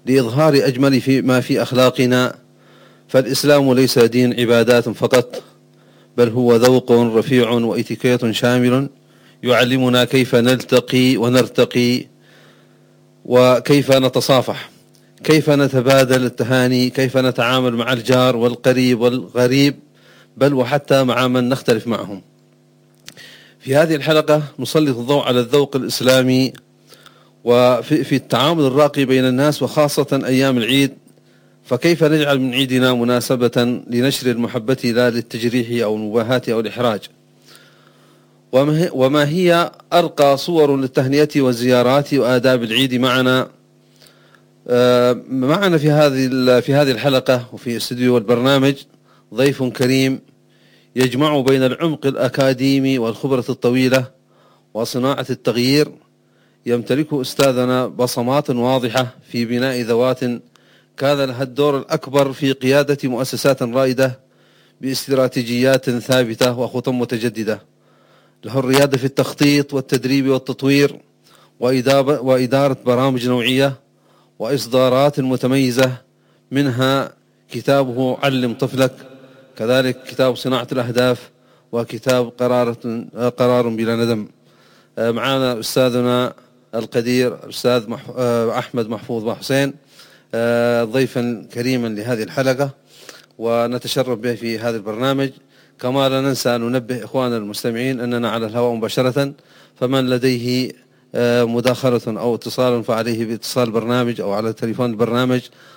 لإظهار أجمل ما في أخلاقنا. فالإسلام ليس دين عبادات فقط، بل هو ذوق رفيع وإتيكيت شامل يعلمنا كيف نلتقي ونرتقي، وكيف نتصافح، كيف نتبادل التهاني، كيف نتعامل مع الجار والقريب والغريب، بل وحتى مع من نختلف معهم. في هذه الحلقة نسلط الضوء على الذوق الإسلامي وفي التعامل الراقي بين الناس، وخاصة أيام العيد. فكيف نجعل من عيدنا مناسبة لنشر المحبة لا للتجريح أو المباهاة أو الإحراج؟ وما هي أرقى صور للتهنئة والزيارات وآداب العيد؟ معنا في هذه الحلقة وفي استوديو البرنامج ضيف كريم يجمع بين العمق الأكاديمي والخبرة الطويلة وصناعة التغيير. يمتلك أستاذنا بصمات واضحة في بناء ذوات كان لها الدور الأكبر في قيادة مؤسسات رائدة باستراتيجيات ثابتة وخطط متجددة. له الريادة في التخطيط والتدريب والتطوير وإدارة برامج نوعية وإصدارات متميزة، منها كتابه علم طفلك، كذلك كتاب صناعة الأهداف، وكتاب قرار بلا ندم. معنا أستاذنا القدير الأستاذ أحمد محفوظ حسين، ضيفا كريما لهذه الحلقة ونتشرف به في هذا البرنامج. كما لا ننسى أن ننبه إخواننا المستمعين أننا على الهواء مباشرة، فمن لديه مداخلة أو اتصال فعليه باتصال البرنامج أو على تليفون البرنامج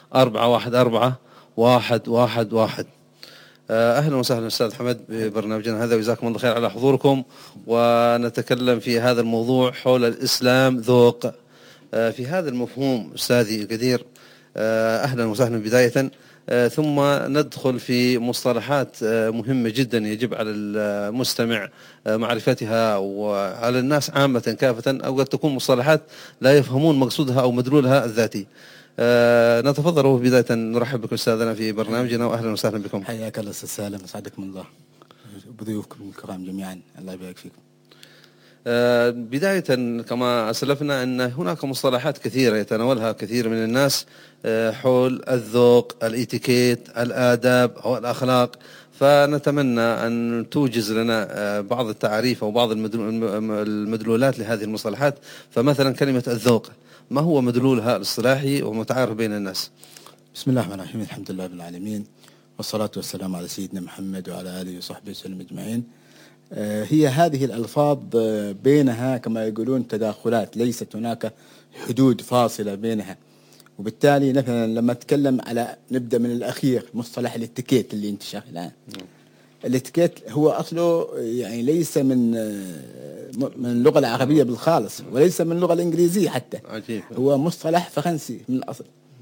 414-111. أهلا وسهلا أستاذ حمد ببرنامجنا هذا، وجزاكم الله خير على حضوركم. ونتكلم في هذا الموضوع حول الإسلام ذوق. في هذا المفهوم أستاذي القدير، أهلا وسهلا بداية، ثم ندخل في مصطلحات مهمة جدا يجب على المستمع معرفتها وعلى الناس عامة كافة، أو قد تكون مصطلحات لا يفهمون مقصودها أو مدلولها الذاتي. نتفضل بداية نرحب بكم أستاذنا في برنامجنا، وأهلا وسهلا بكم. حياك الله أستاذ سالم، أسعدكم الله بضيوفكم الكرام جميعا، الله يبارك فيكم. بداية كما أسلفنا أن هناك مصطلحات كثيرة يتناولها كثير من الناس حول الذوق، الإتيكيت، الآداب أو الأخلاق، فنتمنى أن توجز لنا بعض التعريف أو بعض المدلولات لهذه المصطلحات. فمثلا كلمة الذوق، ما هو مدلولها الاصطلاحي ومتعارف بين الناس؟ بسم الله الرحمن الرحيم، الحمد لله رب العالمين، والصلاة والسلام على سيدنا محمد وعلى آله وصحبه وسلم أجمعين. هي هذه الألفاظ بينها كما يقولون تداخلات، ليست هناك حدود فاصلة بينها. وبالتالي مثلا لما نتكلم على نبدأ من الأخير، مصطلح الاتيكيت اللي انتشر الآن. الاتيكيت هو أصله يعني ليس من اللغة العربية بالخالص، وليس من اللغة الإنجليزية حتى. عجيب. هو مصطلح فرنسي من الأصل.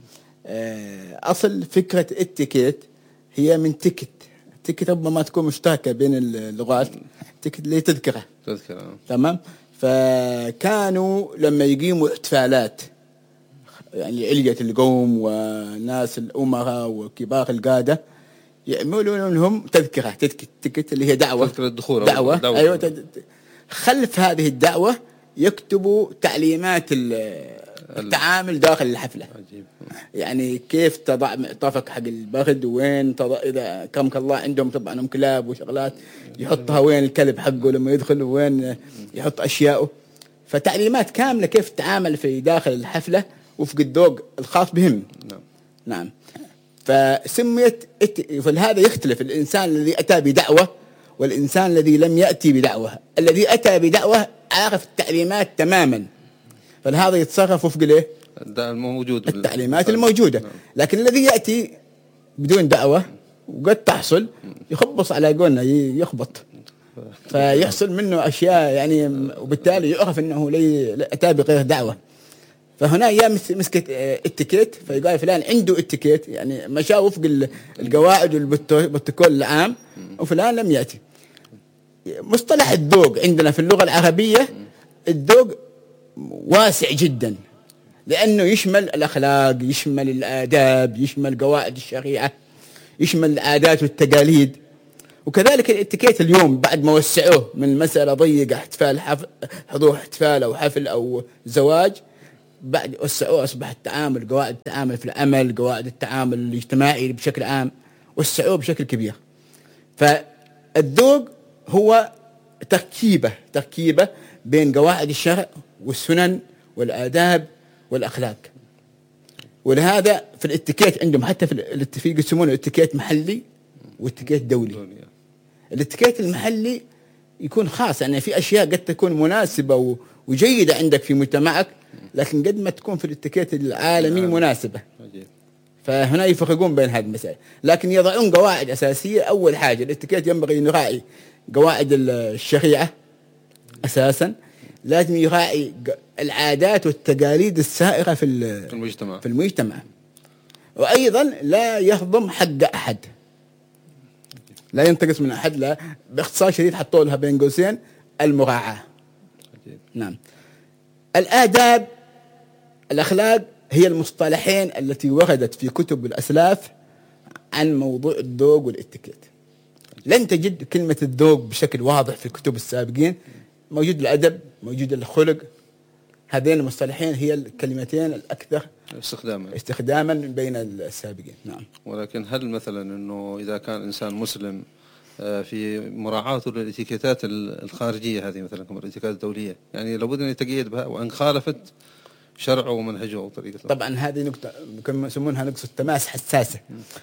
أصل فكرة اتيكيت هي من تيكت ربما تكون مشتركة بين اللغات، تيكت اللي تذكره. تمام. فكانوا لما يقيموا احتفالات، يعني علية القوم وناس الأمراء وكبار القادة يعملون لهم تذكرة، تيكت اللي هي دعوة، تذكرة الدخول، دعوة. أيوة. خلف هذه الدعوة يكتبوا تعليمات التعامل داخل الحفلة. عجيب. يعني كيف تضع معطفك حق البرد، وين تضع إذا كرمك الله عندهم طبعا كلاب وشغلات يحطها، وين الكلب حقه لما يدخل، وين يحط أشياءه. فتعليمات كاملة كيف تتعامل في داخل الحفلة وفق الذوق الخاص بهم. نعم. فسميت فلهذا يختلف الإنسان الذي أتى بدعوة والإنسان الذي لم يأتي بدعوة. الذي أتى بدعوة عارف التعليمات تماما، فلهذا يتصرف وفق له التعليمات الموجودة. لكن الذي يأتي بدون دعوة وقد تحصل يخبص على قولنا، يخبط، فيحصل منه أشياء يعني، وبالتالي يعرف أنه أتى بغير دعوة. فهنا يا مسكت اتيكيت، فيقال فلان عنده اتيكيت، يعني مشى وفق القواعد والبروتوكول العام، وفلان لم يأتي. مصطلح الذوق عندنا في اللغة العربية، الذوق واسع جدا، لأنه يشمل الأخلاق، يشمل الآداب، يشمل قواعد الشريعة، يشمل العادات والتقاليد. وكذلك الاتيكيت اليوم بعد ما وسعوه من مسألة ضيقة، احتفال حضور احتفال أو حفل أو زواج، بعد وسعوه، أصبح التعامل، قواعد التعامل في العمل، قواعد التعامل الاجتماعي بشكل عام وسعوه بشكل كبير. فالذوق هو تركيبة بين قواعد الشرع والسنن والآداب والأخلاق. ولهذا في الاتيكيت عندهم، حتى في الاتيكيت يسمونه اتيكيت محلي واتيكيت دولي. الاتيكيت المحلي يكون خاص، يعني في أشياء قد تكون مناسبة وجيدة عندك في مجتمعك، لكن قد ما تكون في الاتيكيت العالمي مناسبة. فهنا يفرقون بين هذه المسائل، لكن يضعون قواعد أساسية. أول حاجة الاتيكيت ينبغي أن يراعي قواعد الشريعة أساسا، لازم يراعي العادات والتقاليد السائرة في المجتمع. وأيضا لا يهضم حق أحد، لا ينتقص من أحد. لا، باختصار شديد حطوا لها بين قوسين المراعاة. نعم. الآداب، الأخلاق، هي المصطلحين التي وردت في كتب الأسلاف عن موضوع الذوق والاتيكيت. لن تجد كلمة الذوق بشكل واضح في كتب السابقين. موجود الأدب، موجود الخلق. هذين المصطلحين هي الكلمتين الأكثر استخداما بين السابقين. نعم. ولكن هل مثلا أنه إذا كان إنسان مسلم في مراعاته للاتيكيتات الخارجية هذه مثلا كما الاتيكيتات الدولية، يعني لابد أن يتقيد بها وأن خالفت شرعه ومنهجه وطريقته؟ طبعا هذه نقطة يسمونها نقطة تماس حساسة.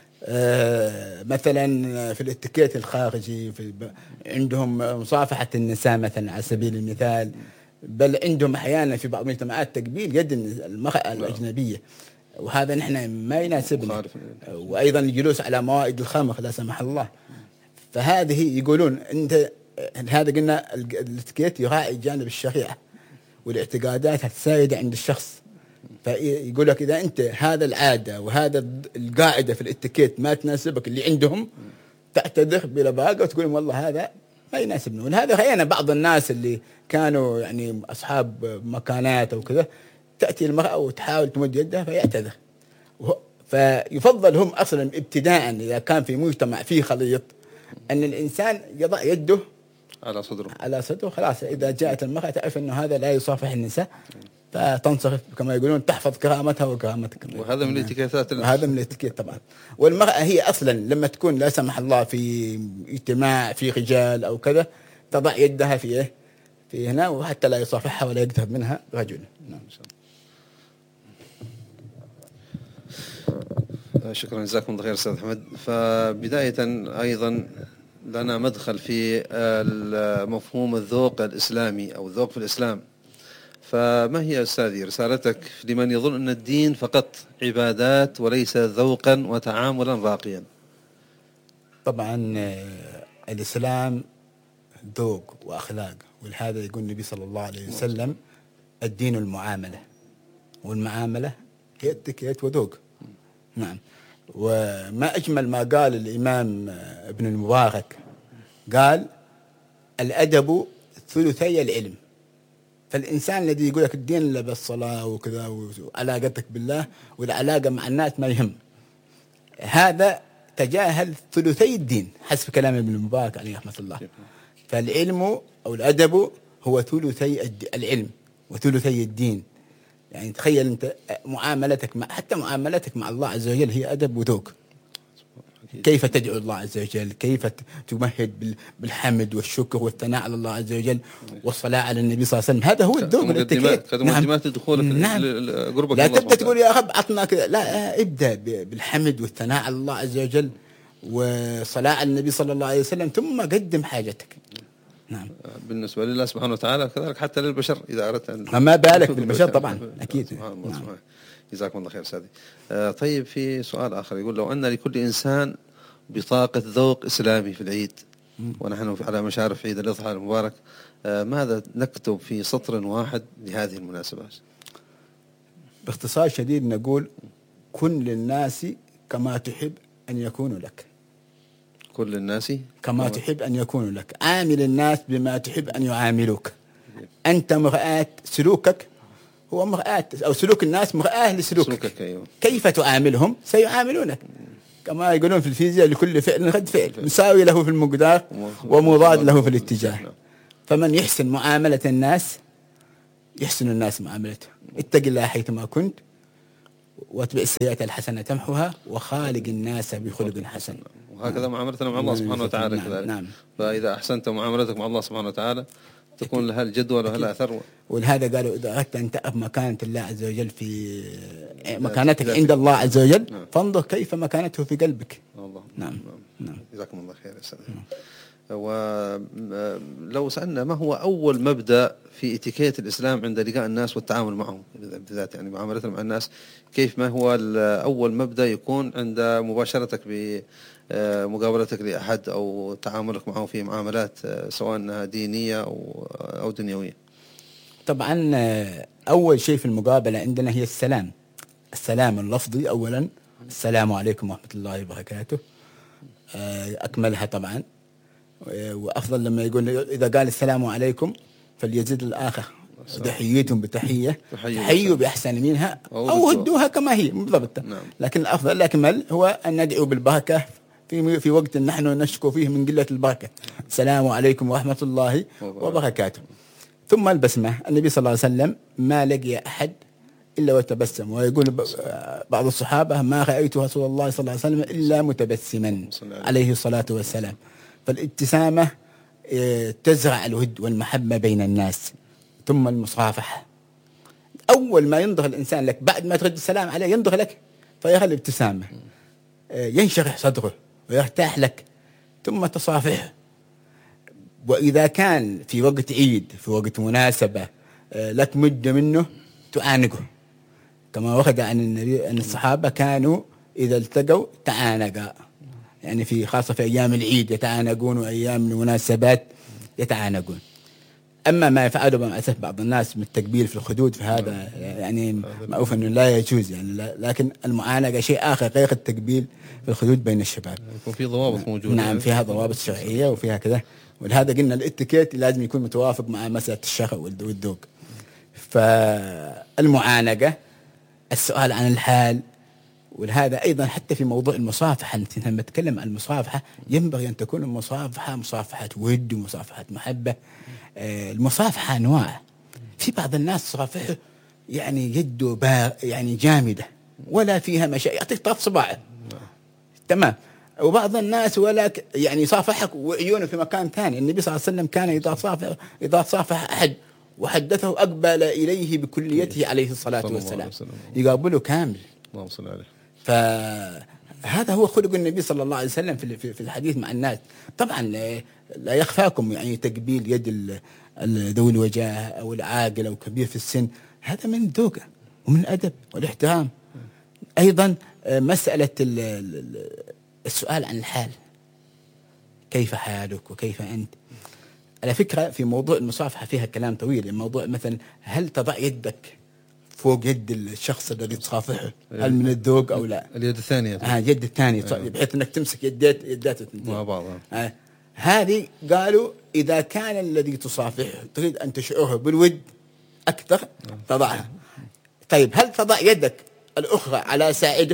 مثلا في الاتيكيت الخارجي عندهم مصافحة النساء مثلا على سبيل المثال، بل عندهم أحيانا في بعض المجتمعات تقبيل يد المرأة الأجنبية، وهذا نحن ما يناسبنا. وأيضا الجلوس على موائد الخمر لا سمح الله. فهذه يقولون أنت هذا قلنا الاتيكيت يراعي جانب الشريعة والاعتقادات السائدة عند الشخص. فيقول لك إذا أنت هذا العادة وهذا القاعدة في الاتيكيت ما تناسبك اللي عندهم، تعتذر بلا باقة وتقول والله هذا ما يناسبنا. ولهذا رأينا بعض الناس اللي كانوا يعني أصحاب مكانات أو كذا، تأتي المرأة وتحاول تمد يدها فيعتذر. فيفضل هم أصلا ابتداء إذا كان في مجتمع فيه خليط أن الإنسان يضع يده على صدره خلاص. إذا جاءت المرأة تعرف أنه هذا لا يصافح النساء، فتنصرف كما يقولون، تحفظ كرامتها وكرامتك. وهذا من الاتيكيتات. هذا من الاتيكيت طبعا. والمرأة هي أصلا لما تكون لا سمح الله في اجتماع في رجال أو كذا، تضع يدها في هنا، وحتى لا يصافحها ولا يقترب منها رجل. نعم. شكرا، جزاكم الله خير أستاذ أحمد. فبداية أيضا لنا مدخل في مفهوم الذوق الإسلامي أو الذوق في الإسلام. فما هي أستاذي رسالتك لمن يظن أن الدين فقط عبادات وليس ذوقا وتعاملا راقيا؟ طبعا الإسلام ذوق وأخلاق، ولهذا يقول النبي صلى الله عليه وسلم الدين المعاملة، والمعاملة هي اتيكيت وذوق. نعم. وما أجمل ما قال الإمام ابن المبارك، قال الأدب ثلثي العلم. فالإنسان الذي يقول لك الدين إلا بالصلاة وكذا وعلاقتك بالله والعلاقة مع الناس ما يهم، هذا تجاهل ثلثي الدين حسب كلام ابن المبارك عليه رحمة الله. فالعلم أو الأدب هو ثلثي العلم وثلثي الدين. يعني تخيل أنت حتى معاملتك مع الله عز وجل هي أدب وذوق. كيف تدعو الله عز وجل، كيف تمهد بالحمد والشكر والثناء على الله عز وجل والصلاة على النبي صلى الله عليه وسلم. هذا هو الذوق والاتيكيت. مقدمات الدخول في قربك. لا تبدأ تقول يا رب عطنا كذا، لا، ابدأ بالحمد والثناء على الله عز وجل والصلاة على النبي صلى الله عليه وسلم، ثم قدم حاجتك. نعم. بالنسبة لله سبحانه وتعالى كذلك حتى للبشر إذا أردت ما بالك بالبشر طبعا أكيد. سبحان الله. نعم. جزاكم الله خير سادي. طيب في سؤال آخر يقول لو أن لكل إنسان بطاقة ذوق إسلامي في العيد، ونحن على مشارف عيد الأضحى المبارك، ماذا نكتب في سطر واحد لهذه المناسبات؟ باختصار شديد نقول كن للناس كما تحب أن يكونوا لك. كل الناس كما تحب أن يكونوا لك. عامل الناس بما تحب أن يعاملوك. أنت مرآة، سلوكك هو مرآة، أو سلوك الناس مرآة لسلوكك. أيوه. كيف تعاملهم سيعاملونك. كما يقولون في الفيزياء لكل فعل رد فعل، مساوي له في المقدار ومضاد له في الاتجاه. فمن يحسن معاملة الناس يحسن الناس معاملته. اتق الله حيثما كنت واتبع السيئات الحسنة تمحوها وخالق الناس بخلق حسن. وهكذا معاملتنا مع الله سبحانه وتعالى كذلك. نعم. فإذا أحسنت معاملتك مع الله سبحانه وتعالى تكون لها الجدوى ولها الأثر. ولهذا قالوا إذا أردت أن تأخذ مكانة الله عز وجل في مكانتك عند الله عز وجل فانظر كيف مكانته في قلبك. الله. نعم. جزاكم الله خير يا سيدي. ولو سألنا ما هو أول مبدأ في اتيكيت الإسلام عند لقاء الناس والتعامل معهم بالذات، يعني معاملتنا مع الناس، كيف ما هو أول مبدأ يكون عند مباشرتك بمقابلتك لأحد أو تعاملك معه في معاملات سواء أنها دينية أو دنيوية؟ طبعا أول شيء في المقابلة عندنا هي السلام اللفظي أولا، السلام عليكم ورحمة الله وبركاته، أكملها طبعا. وأفضل لما يقول إذا قال السلام عليكم فليزيد الآخر تحييتم بتحية تحيوا بأحسن منها أو هدوها كما هي بالضبط. نعم. لكن الأفضل الأكمل هو أن ندعو بالبركة في وقت نحن نشكو فيه من قلة البركة. السلام عليكم ورحمة الله وبركاته. ثم البسمة. النبي صلى الله عليه وسلم ما لقي أحد إلا وتبسم، ويقول بعض الصحابة ما رأيت رسول الله صلى الله عليه وسلم إلا متبسما عليه الصلاة والسلام. فالابتسامة تزرع الود والمحبة بين الناس. ثم المصافحة، أول ما ينظر الإنسان لك بعد ما ترد السلام عليه ينظر لك فيرى الابتسامة ينشرح صدره ويرتاح لك، ثم تصافحه. وإذا كان في وقت عيد في وقت مناسبة لك مدة منه تعانقه، كما ورد عن النبي أن الصحابة كانوا إذا التقوا تعانقا، يعني في خاصة في أيام العيد يتعانقون وأيام المناسبات يتعانقون. أما ما يفعله مع بعض الناس من التقبيل في الخدود فهذا يعني معروف أنه لا يجوز يعني، لكن المعانقة شيء آخر غير التقبيل في الخدود بين الشباب. يكون في ضوابط موجودة. نعم فيها ضوابط شرعية وفيها كذا، ولهذا قلنا الاتيكيت لازم يكون متوافق مع مسألة الشرع والذوق. فالمعانقة، السؤال عن الحال، ولهذا أيضا حتى في موضوع المصافحة لما نتكلم عن المصافحة ينبغي أن تكون المصافحة مصافحة ود ومصافحة محبة. المصافحة أنواع، في بعض الناس صافحه يعني يده يعني جامدة ولا فيها مشاكل، يعطيك طرف صباعه تمام. وبعض الناس ولا يعني صافحك وعيونه في مكان ثاني. النبي صلى الله عليه وسلم كان إذا صافح أحد وحدثه أقبل إليه بكليته عليه الصلاة والسلام، يقابله كامل. اللهم صل عليه. فهذا هو خلق النبي صلى الله عليه وسلم في الحديث مع الناس. طبعا لا يخفاكم يعني تقبيل يد ذوي الوجاهة أو العاقل أو كبير في السن، هذا من الذوق ومن الأدب والاحترام. أيضا مسألة السؤال عن الحال، كيف حالك وكيف أنت. على فكرة في موضوع المصافحة فيها كلام طويل. الموضوع مثلا هل تضع يدك فوق يد الشخص الذي تصافحه، هل من الذوق أو لا؟ اليد الثانية. اليد الثانية بحيث أنك تمسك يدات مع بعض. هذه قالوا إذا كان الذي تصافحه تريد أن تشعره بالود أكثر تضعها. طيب هل تضع يدك الأخرى على ساعده؟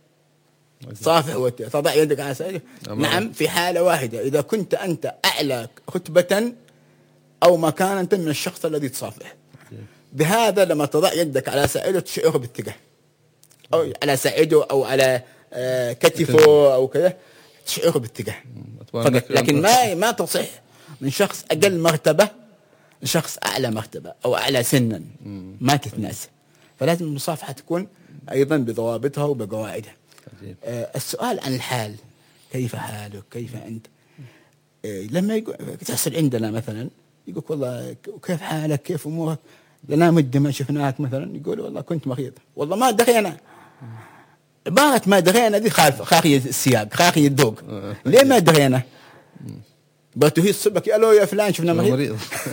صافح تضع يدك على ساعده؟ نعم في حالة واحدة، إذا كنت أنت أعلى رتبة أو مكانة من الشخص الذي تصافحه. بهذا لما تضع يدك على ساعده تشعره بالثقة، أو على ساعده أو على كتفه أو كذا تشعره بالثقة فقط. لكن ما تصح من شخص أقل مرتبة لشخص أعلى مرتبة أو أعلى سنا، ما تتناسب. فلازم المصافحة تكون أيضا بضوابطها وبقواعدها. السؤال عن الحال، كيف حالك كيف أنت. لما تحصل عندنا مثلا يقول والله كيف حالك كيف أمورك، لنا مدة ما شفناك مثلا، يقول والله كنت مريض، والله ما درينا. عبارة ما درينا دي خاخي السياق خاخي الذوق. ليه ما درينا؟ بتهي الصبك ألو يا فلان شفنا مريض.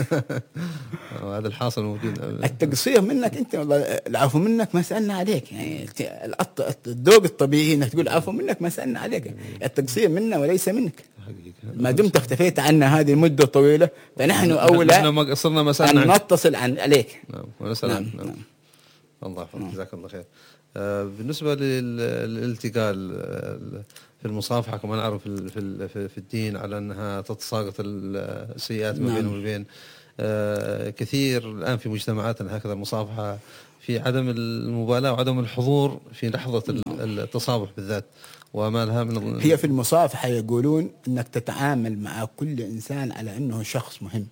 هذا الحاصل موجود. التقصير منك أنت، والله العفو منك ما سألنا عليك. يعني الذوق الطبيعي أنك تقول عفو منك ما سألنا عليك. التقصير منا وليس منك. ما دمت اختفيت عنا هذه المدة الطويلة فنحن أولى أن نتصل عليك. نعم ونسأل. نعم. الله يحفظك جزاك الله خير. بالنسبة للالتقاء في المصافحة كما نعرف في الدين على أنها تتساقط السيئات ما بينهم وبين كثير الآن في مجتمعاتنا هكذا المصافحة، في عدم المبالاة وعدم الحضور في لحظة التصافح بالذات، وما لها من هي في المصافحة يقولون أنك تتعامل مع كل إنسان على أنه شخص مهم.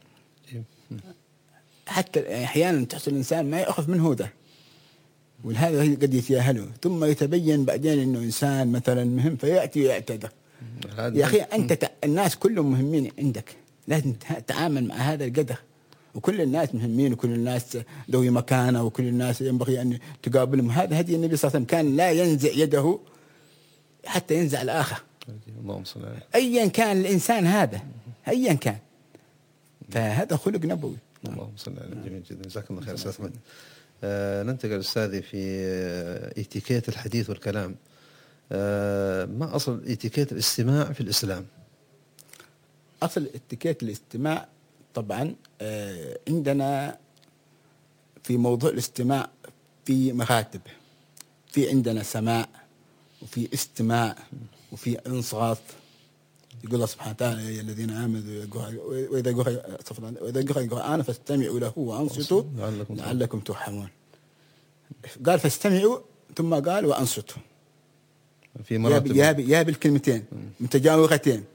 حتى أحيانا تحصل الإنسان ما يأخذ منه ده، ولهذا قد يتجاهله، ثم يتبين بعدين أنه إنسان مثلا مهم فيأتي ويعتذر. يا أخي أنت الناس كلهم مهمين عندك، لازم تتعامل مع هذا القدر، وكل الناس مهمين وكل الناس ذوي مكانة وكل الناس ينبغي أن تقابلهم. هذا هدي النبي صلى الله عليه وسلم، كان لا ينزع يده حتى ينزع الآخر، اللهم صل عليه، أيا كان الإنسان هذا أيا كان، فهذا خلق نبوي. اللهم صل عليه. جميل جدا، جزاك الله خير أستاذ أحمد. ننتقل أستاذي في إتيكيت الحديث والكلام. ما أصل إتيكيت الاستماع في الإسلام؟ أصل اتيكيت الاستماع طبعا عندنا في موضوع الاستماع في مراتب، في عندنا سماع وفي استماع وفي انصات. يقول الله سبحانه وتعالى: يا الذين آمنوا وإذا قرأ القرآن فاستمعوا له وأنصتوا لعلكم ترحمون. قال فاستمعوا ثم قال وأنصتوا، في مراتب يا بالكلمتين متجاورتين.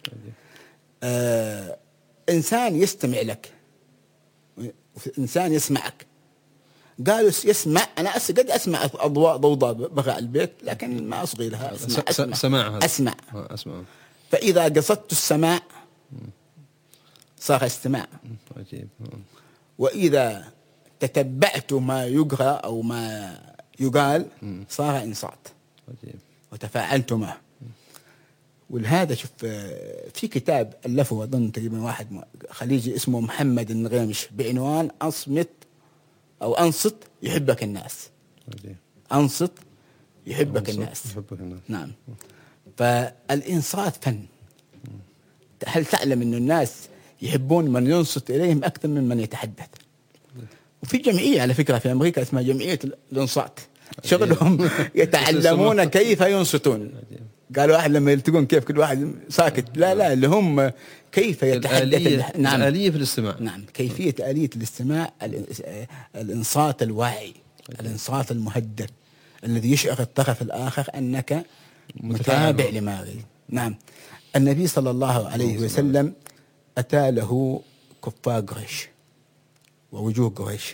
إنسان يستمع لك وإنسان يسمعك. قالوا يسمع، أنا قد أسمع أضواء ضوضاء بغاء البيت لكن ما أصغي لها، أسمع. فإذا قصدت السماع صار استماع. عجيب. وإذا تتبعت ما يقرأ أو ما يقال صار إنصات. عجيب. وتفاعلت معه. ولهذا شوف في كتاب ألفه أظن تقريبا واحد خليجي اسمه محمد النغيمش بعنوان أصمت أو أنصت يحبك الناس. أنصت يحبك الناس. نعم. فالإنصات فن. هل تعلم أن الناس يحبون من ينصت إليهم أكثر من من يتحدث؟ وفي جمعية على فكرة في أمريكا اسمها جمعية الإنصات، شغلهم يتعلمون كيف ينصتون. قالوا واحد لما يلتقون كيف كل واحد ساكت، لا اللي هم كيف يتحدث. نعم. الآلية في الاستماع. نعم، كيفية آلية الاستماع، الإنصات الواعي، الإنصات المهدد الذي يشعر الطرف الآخر أنك متابع لما يريد. نعم. النبي صلى الله عليه وسلم أتى له كفار قريش ووجوه قريش،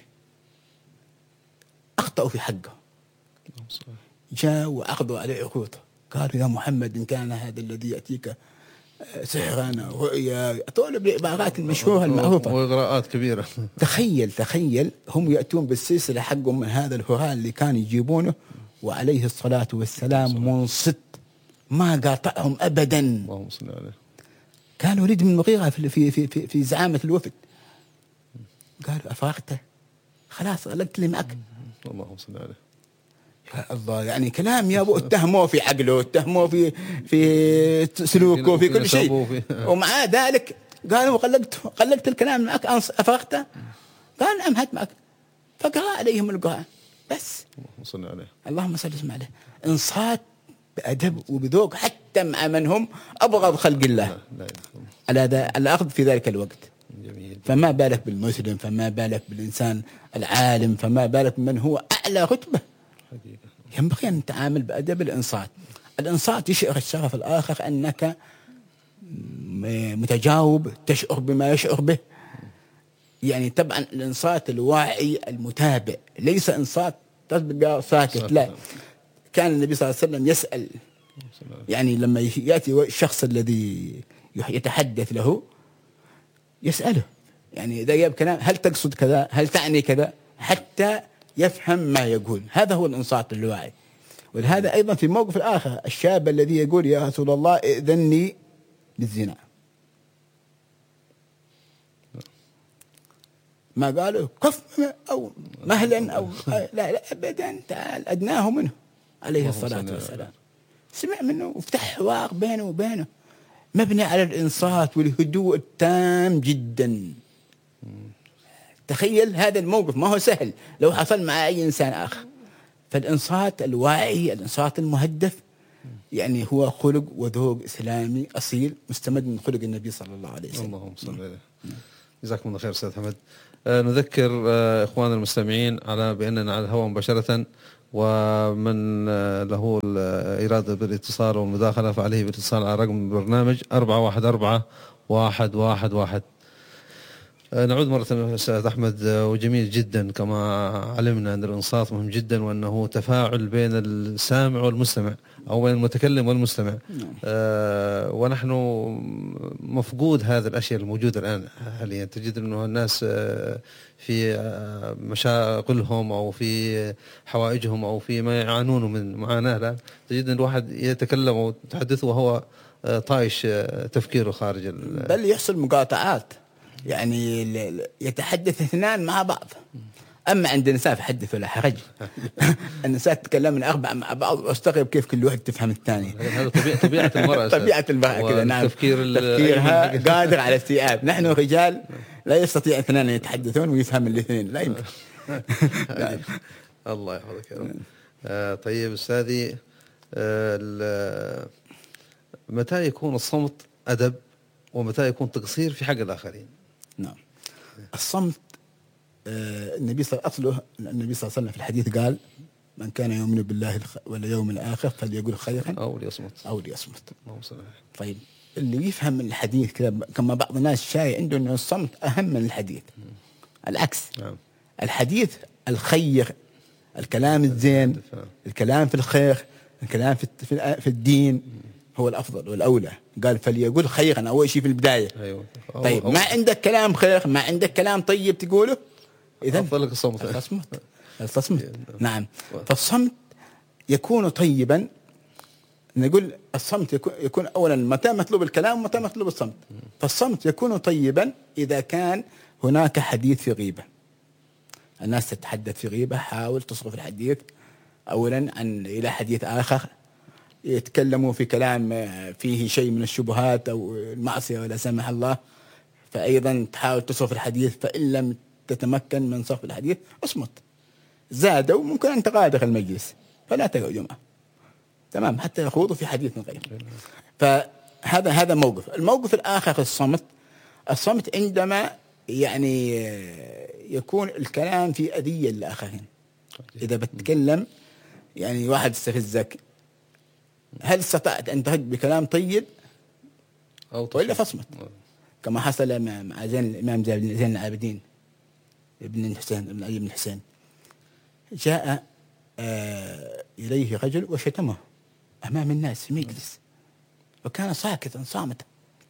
أخطأوا في حقه، جاء وأخذوا عليه عقوبته. قالوا يا محمد إن كان هذا الذي يأتيك سحرا رؤيا، طول بالعبارات المشهورة المعروفة وإغراءات كبيرة. تخيل هم يأتون بالسلسلة حقهم من هذا الهراء اللي كان يجيبونه، وعليه الصلاة والسلام منصت ما قاطعهم أبدا. اللهم صل عليه. كان وليد بن المغيرة في زعامة الوفد، قالوا أفرغت؟ خلاص غلقت لي معك. اللهم صل عليه. يا الله، يعني كلام يا ابو، اتهموه في عقله، اتهموه في سلوكه، في كل شيء، ومع ذلك قالوا قلقت الكلام معك، أفرغت؟ قال نعم هات معك، فقرأ عليهم القرآن بس. اللهم صل عليه. اللهم صل عليه. انصات بأدب وبذوق حتى مع من هم أبغض خلق الله على الأخذ في ذلك الوقت. جميل. فما بالك بالمسلم، فما بالك بالإنسان العالم، فما بالك من هو أعلى رتبة. ينبغي أن نتعامل بأدب الإنصات. الإنصات يشعر الشرف الآخر أنك متجاوب، تشعر بما يشعر به. يعني طبعا الإنصات الواعي المتابع، ليس إنصات تبقى ساكت، لا. كان النبي صلى الله عليه وسلم يسأل، يعني لما يأتي الشخص الذي يتحدث له يسأله، يعني إذا جاب كلام هل تقصد كذا، هل تعني كذا، حتى يفهم ما يقول. هذا هو الإنصات الواعي. ولهذا أيضا في موقف الآخر الشاب الذي يقول يا رسول الله ائذني بالزنا، ما قالوا كف أو مهلا أو لا أبدا، تعال أدناه منه عليه الصلاة والسلام. سمع منه وفتح حوار بينه وبينه مبني على الإنصات والهدوء التام جدا. تخيل هذا الموقف ما هو سهل لو حصل مع أي إنسان آخر. فالإنصات الواعي، الإنصات المهدف، يعني هو خلق وذوق إسلامي أصيل مستمد من خلق النبي صلى الله عليه وسلم. اللهم صل عليه. جزاكم الله خير أستاذ حمد. نذكر إخواننا المستمعين على بأننا على الهواء مباشرة، ومن له الإرادة بالاتصال والمداخلة فعليه بالاتصال على رقم البرنامج 414-111. نعود مرة أستاذ أحمد، وجميل جدا كما علمنا أن الإنصات مهم جدا، وأنه تفاعل بين السامع والمستمع أو بين المتكلم والمستمع. ونحن مفقود هذه الأشياء الموجودة الآن حاليا. تجد أنه الناس في مشاغلهم أو في حوائجهم أو في ما يعانون من معاناة الآن، تجد أن الواحد يتكلم ويتحدث وهو طايش تفكيره خارج بل يحصل مقاطعات، يعني يتحدث اثنان مع بعض. أما عند النساء فحدث ولا حرج. النساء تتكلمن 4 مع بعض، واستغرب كيف كل واحد تفهم الثاني. هذا طبيعة المرأة. طبيعة المرأة كذا. نعم، تفكيرها قادر على استيعاب. نحن رجال لا يستطيع اثنان أن يتحدثون ويفهم الاثنين، لا يمكن. الله يحفظك يا رب. طيب أستاذي، متى يكون الصمت أدب ومتى يكون تقصير في حق الآخرين؟ نعم، الصمت النبي صلى الله عليه وسلم في الحديث قال: من كان يؤمن بالله واليوم الآخر فليقول خيرا أو ليصمت. طيب، اللي يفهم الحديث كذا، كما بعض الناس شايع عنده أن الصمت أهم من الحديث. العكس. نعم. الحديث الخير، الكلام الزين، الكلام في الخير، الكلام في الدين هو الأفضل والأولى. قال فليقول خيرا أول شيء في البداية. أيوة. طيب، ما عندك كلام خير، ما عندك كلام طيب تقوله، إذن أفضل لك الصمت. التصمت. نعم. فالصمت يكون طيبا. نقول الصمت يكون أولا متى مطلوب الكلام ومتى مطلوب الصمت. فالصمت يكون طيبا إذا كان هناك حديث في غيبة، الناس تتحدث في غيبة، حاول تصرف الحديث أولا إلى حديث آخر، يتكلموا في كلام فيه شيء من الشبهات أو المعصية ولا سمح الله، فأيضا تحاول تصرف الحديث. فإن لم تتمكن من صرف الحديث اصمت. زادوا ممكن أن تغادر المجلس فلا تقعدوا معه، تمام، حتى يخوضوا في حديث من غيره. فهذا موقف. الموقف الآخر في الصمت عندما يعني يكون الكلام في أذية للآخرين. إذا بتكلم يعني واحد استفزك، هل استطعت أن ترد بكلام طيب وإلا فاصمت؟ كما حصل مع الإمام زين العابدين ابن الحسين، ابن علي بن الحسين. جاء إليه رجل وشتمه أمام الناس في مجلس، وكان ساكتا صامتا.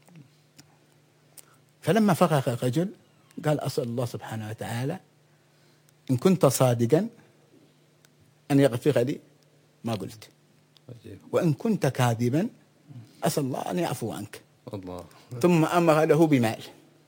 فلما فرغ الرجل قال: أسأل الله سبحانه وتعالى إن كنت صادقا أن يغفر لي ما قلت، وإن كنت كاذبا أسأل الله أن يعفو عنك. الله. ثم أمر له بمال.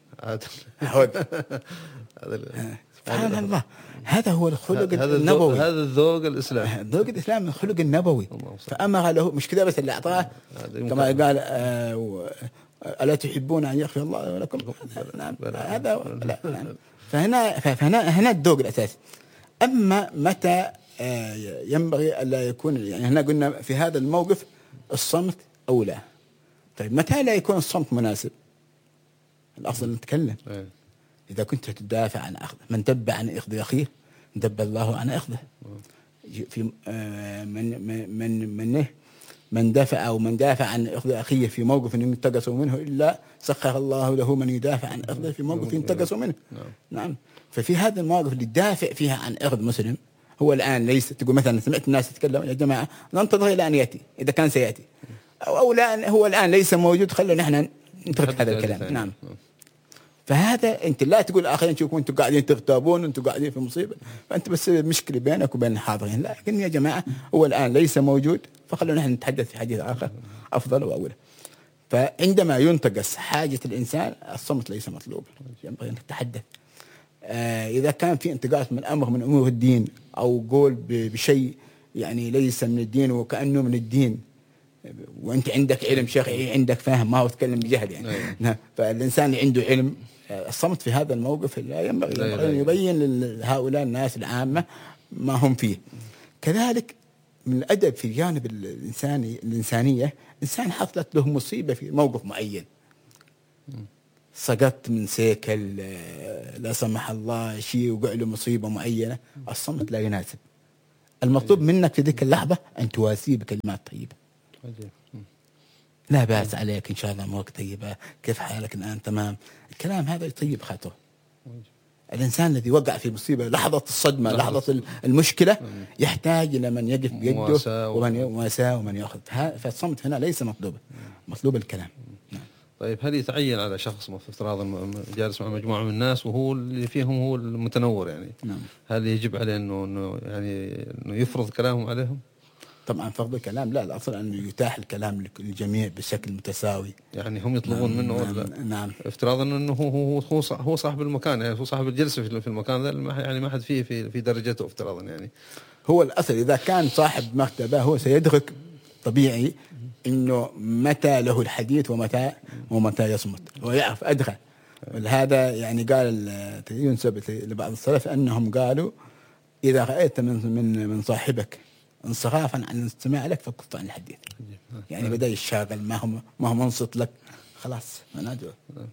سبحان الله، هذا هو الخلق النبوي، هذا الذوق الإسلامي، الذوق الإسلامي، الخلق النبوي. فأمر له، مش كذا بس اللي أعطاه، كما قال: ألا تحبون أن يغفر الله لكم؟ نعم، هذا لا. نعم. فهنا الذوق الأساسي. أما متى ينبغي ألا يكون، يعني هنا قلنا في هذا الموقف الصمت أولى. طيب، متى لا يكون الصمت مناسب؟ الأفضل نتكلم. إذا كنت تدافع عن أخذه، من دب عن إخذ أخيه دب الله عن أخذه. في من دافع أو من دافع عن إخذ أخيه في موقف ينتقص منه إلا سخر الله له من يدافع عن أخذه في موقف ينتقص منه. نعم. ففي هذا المواقف اللي دافع فيها عن إخذ مسلم، هو الآن ليس تقول مثلا سمعت الناس يتكلم: يا جماعة ننتظر إلى أن يأتي، إذا كان سيأتي، أو لا هو الآن ليس موجود، خلونا نحن نترك هذا الكلام. نعم. فهذا أنت لا تقول آخرين تشوفون أنتم قاعدين تغتابون، أنتم قاعدين في مصيبة، فأنت بس مشكلة بينك وبين الحاضرين. لكن يا جماعة هو الآن ليس موجود، فخلونا نحن نتحدث في حديث آخر أفضل وأولى. فعندما ينتقص حاجة الإنسان الصمت ليس مطلوب، ينبغي أن تتحدث. إذا كان في انتقاص من أمر من أمور الدين أو قول بشيء يعني ليس من الدين وكأنه من الدين، وأنت عندك علم شرعي، عندك فهم، ما هو تكلم بجهل يعني. فالإنسان اللي عنده علم، الصمت في هذا الموقف لا ينبغي أن يبين لهؤلاء الناس العامة ما هم فيه. كذلك من الأدب في جانب الإنسانية، إنسان حصلت له مصيبة في موقف معين، سقطت من سيكل، لا سمح الله شيء وقع له مصيبة معينة، الصمت لا يناسب. المطلوب منك في ذيك اللحظة أن تواسيه بكلمات طيبة. لا بأس عليك، إن شاء الله أمورك طيبة، كيف حالك الآن؟ تمام. الكلام هذا يطيب خاطره. الإنسان الذي وقع في مصيبة، لحظة الصدمة، لحظة المشكلة، يحتاج إلى من يقف بيده ومن يواساه ومن يأخذ. فالصمت هنا ليس مطلوبا، مطلوب الكلام. طيب هل يتعين على شخص افتراضا جالس مع مجموعة من الناس وهو اللي فيهم هو المتنور يعني، نعم، هل يجب عليه إنه يعني إنه يفرض كلامهم عليهم؟ طبعا فرض الكلام لا، الأصل أنه يتاح الكلام للجميع بشكل متساوي. يعني هم يطلبون نعم منه نعم. افتراضا انه هو صاحب المكان، يعني هو صاحب الجلسه في المكان ذا، يعني ما حد فيه في درجته افتراضا يعني. هو الأصل إذا كان صاحب مرتبة هو سيدرك طبيعي إنه متى له الحديث ومتى يصمت، هو يعرف أدرى. ولهذا يعني قال ينسب لبعض السلف أنهم قالوا إذا رأيت من صاحبك انصرافا عن الاستماع لك فكف عن الحديث. يعني بدأ يشاغل، ما هو منصت لك، خلاص منادوا.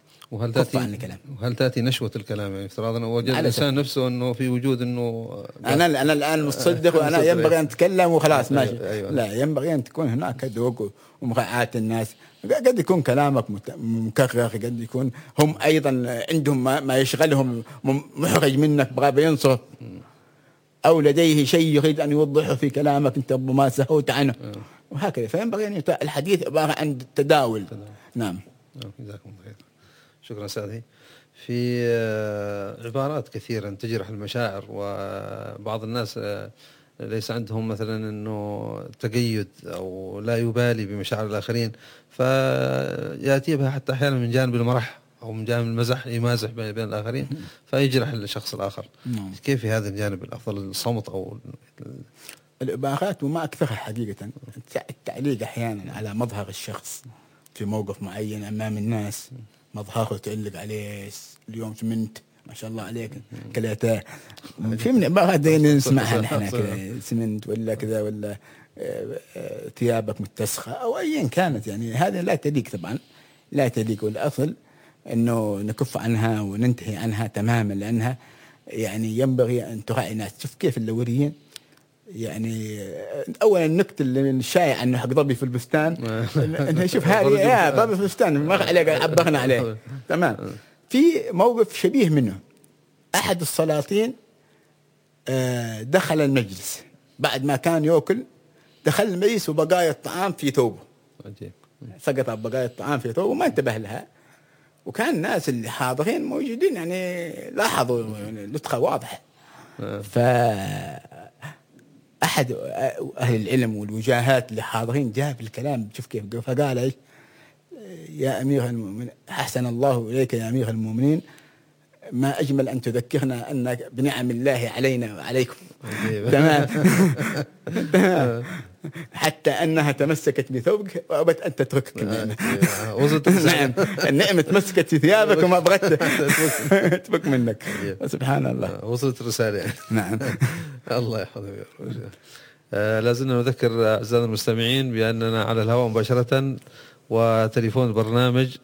وهل تأتي نشوة الكلام يعني افتراضا وجد الإنسان نفسه أنه في وجود أنه أنا الآن مصدق وأنا ينبغي أن أتكلم وخلاص ماشي. أيوة. لا، ينبغي أن تكون هناك ذوق ومراعاة الناس. قد يكون كلامك مكرر، قد يكون هم أيضا عندهم ما يشغلهم محرج منك بغاب ينصرف، أو لديه شيء يريد أن يوضحه في كلامك أنت ربما سهوت عنه، وهكذا. فينبغي أن الحديث عبارة عن التداول. نعم. جزاكم الله خير. شكرا سادي. في عبارات كثيرة تجرح المشاعر، وبعض الناس ليس عندهم مثلا انه تقيد او لا يبالي بمشاعر الاخرين، فياتي بها حتى احيانا من جانب المرح او من جانب المزح، يمازح بين الاخرين فيجرح الشخص الاخر. كيف في هذا الجانب الافضل، الصمت او الاباحات؟ وما اكثرها حقيقة. التعليق احيانا على مظهر الشخص في موقف معين امام الناس، مظهره تعلق عليه، اليوم سمنت ما شاء الله عليك كلاته، في من عبارات دين نسمعها نحن كذا، سمنت ولا كذا، ولا ثيابك متسخة أو أيا كانت. يعني هذه لا تليق طبعا، لا تليق. والأصل أنه نكف عنها وننتهي عنها تماما، لأنها يعني ينبغي أن تراعي الناس. شوف كيف اللوريين يعني أولا النكت اللي الشائع أنه حق ضبي في البستان، شوف هذه يا ضبي في البستان ما عليه عبرنا عليه تمام. في موقف شبيه منه، أحد السلاطين دخل المجلس بعد ما كان يأكل، دخل المجلس وبقايا الطعام في ثوبه، سقط بقايا الطعام في ثوبه وما انتبه لها. وكان الناس اللي حاضرين موجودين يعني لاحظوا يعني لطخة واضحة. أحد أهل العلم والوجاهات اللي حاضرين جاء بالكلام، شوف كيف، فقال إيش: يا أمير المؤمنين، أحسن الله إليك يا أمير المؤمنين، ما أجمل أن تذكرنا أن بنعم الله علينا وعليكم. تمام. حتى أنها تمسكت بثوبك وأبت أن تتركك. نعم، النعمة تمسكت في ثيابك وما بغت تفك منك. سبحان الله، وصلت الرسالة. نعم. الله يحفظك. لازلنا نذكر أعزائنا المستمعين بأننا على الهواء مباشرة، وتليفون البرنامج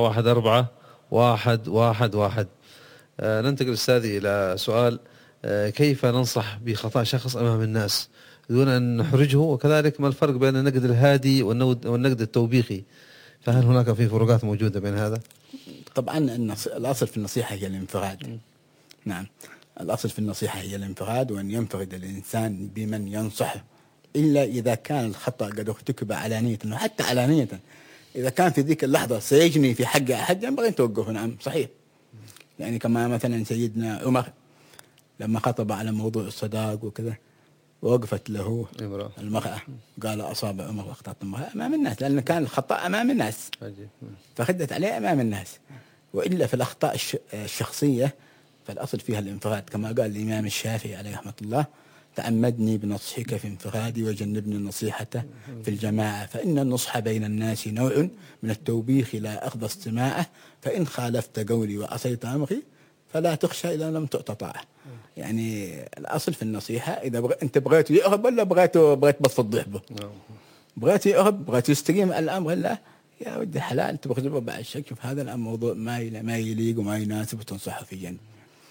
414-111. ننتقل أستاذي إلى سؤال: كيف ننصح بخطأ شخص أمام الناس دون أن نحرجه؟ وكذلك ما الفرق بين النقد الهادي والنقد التوبيخي؟ فهل هناك في فروقات موجودة بين هذا؟ طبعا الأصل في النصيحة هي الانفراد. نعم، الأصل في النصيحة هي الانفراد، وأن ينفرد الإنسان بمن ينصحه، إلا إذا كان الخطأ قد ارتكب علانية، وحتى علانية إذا كان في ذيك اللحظة سيجني في حق أحد ينبغي أن توقفه. نعم صحيح. يعني كما مثلا سيدنا عمر لما خطب على موضوع الصداق وكذا، ووقفت له المرأة، قال أصاب عمر واخطأت المرأة أمام الناس، لأن كان الخطأ أمام الناس فخدت عليه أمام الناس. وإلا في الأخطاء الشخصية فالأصل فيها الانفراد، كما قال الإمام الشافعي عليه رحمة الله: تعمدني بنصحك في انفرادي وجنبني النصيحة في الجماعة، فإن النصح بين الناس نوع من التوبيخ لا أرضى استماعه، فإن خالفت قولي وعصيت أمري فلا تخشى إذا لم تؤت طاعة. يعني الأصل في النصيحة إذا أنت بغيته يأهب ولا بغيت بس تضحبه، بغيت يأهب، بغيت يستقيم الأمر، لا يا ولد الحلال تبغى تجيبه بعد الشك، شوف هذا الأمر موضوع ما يليق وما يناسب وتنصحه في جنب.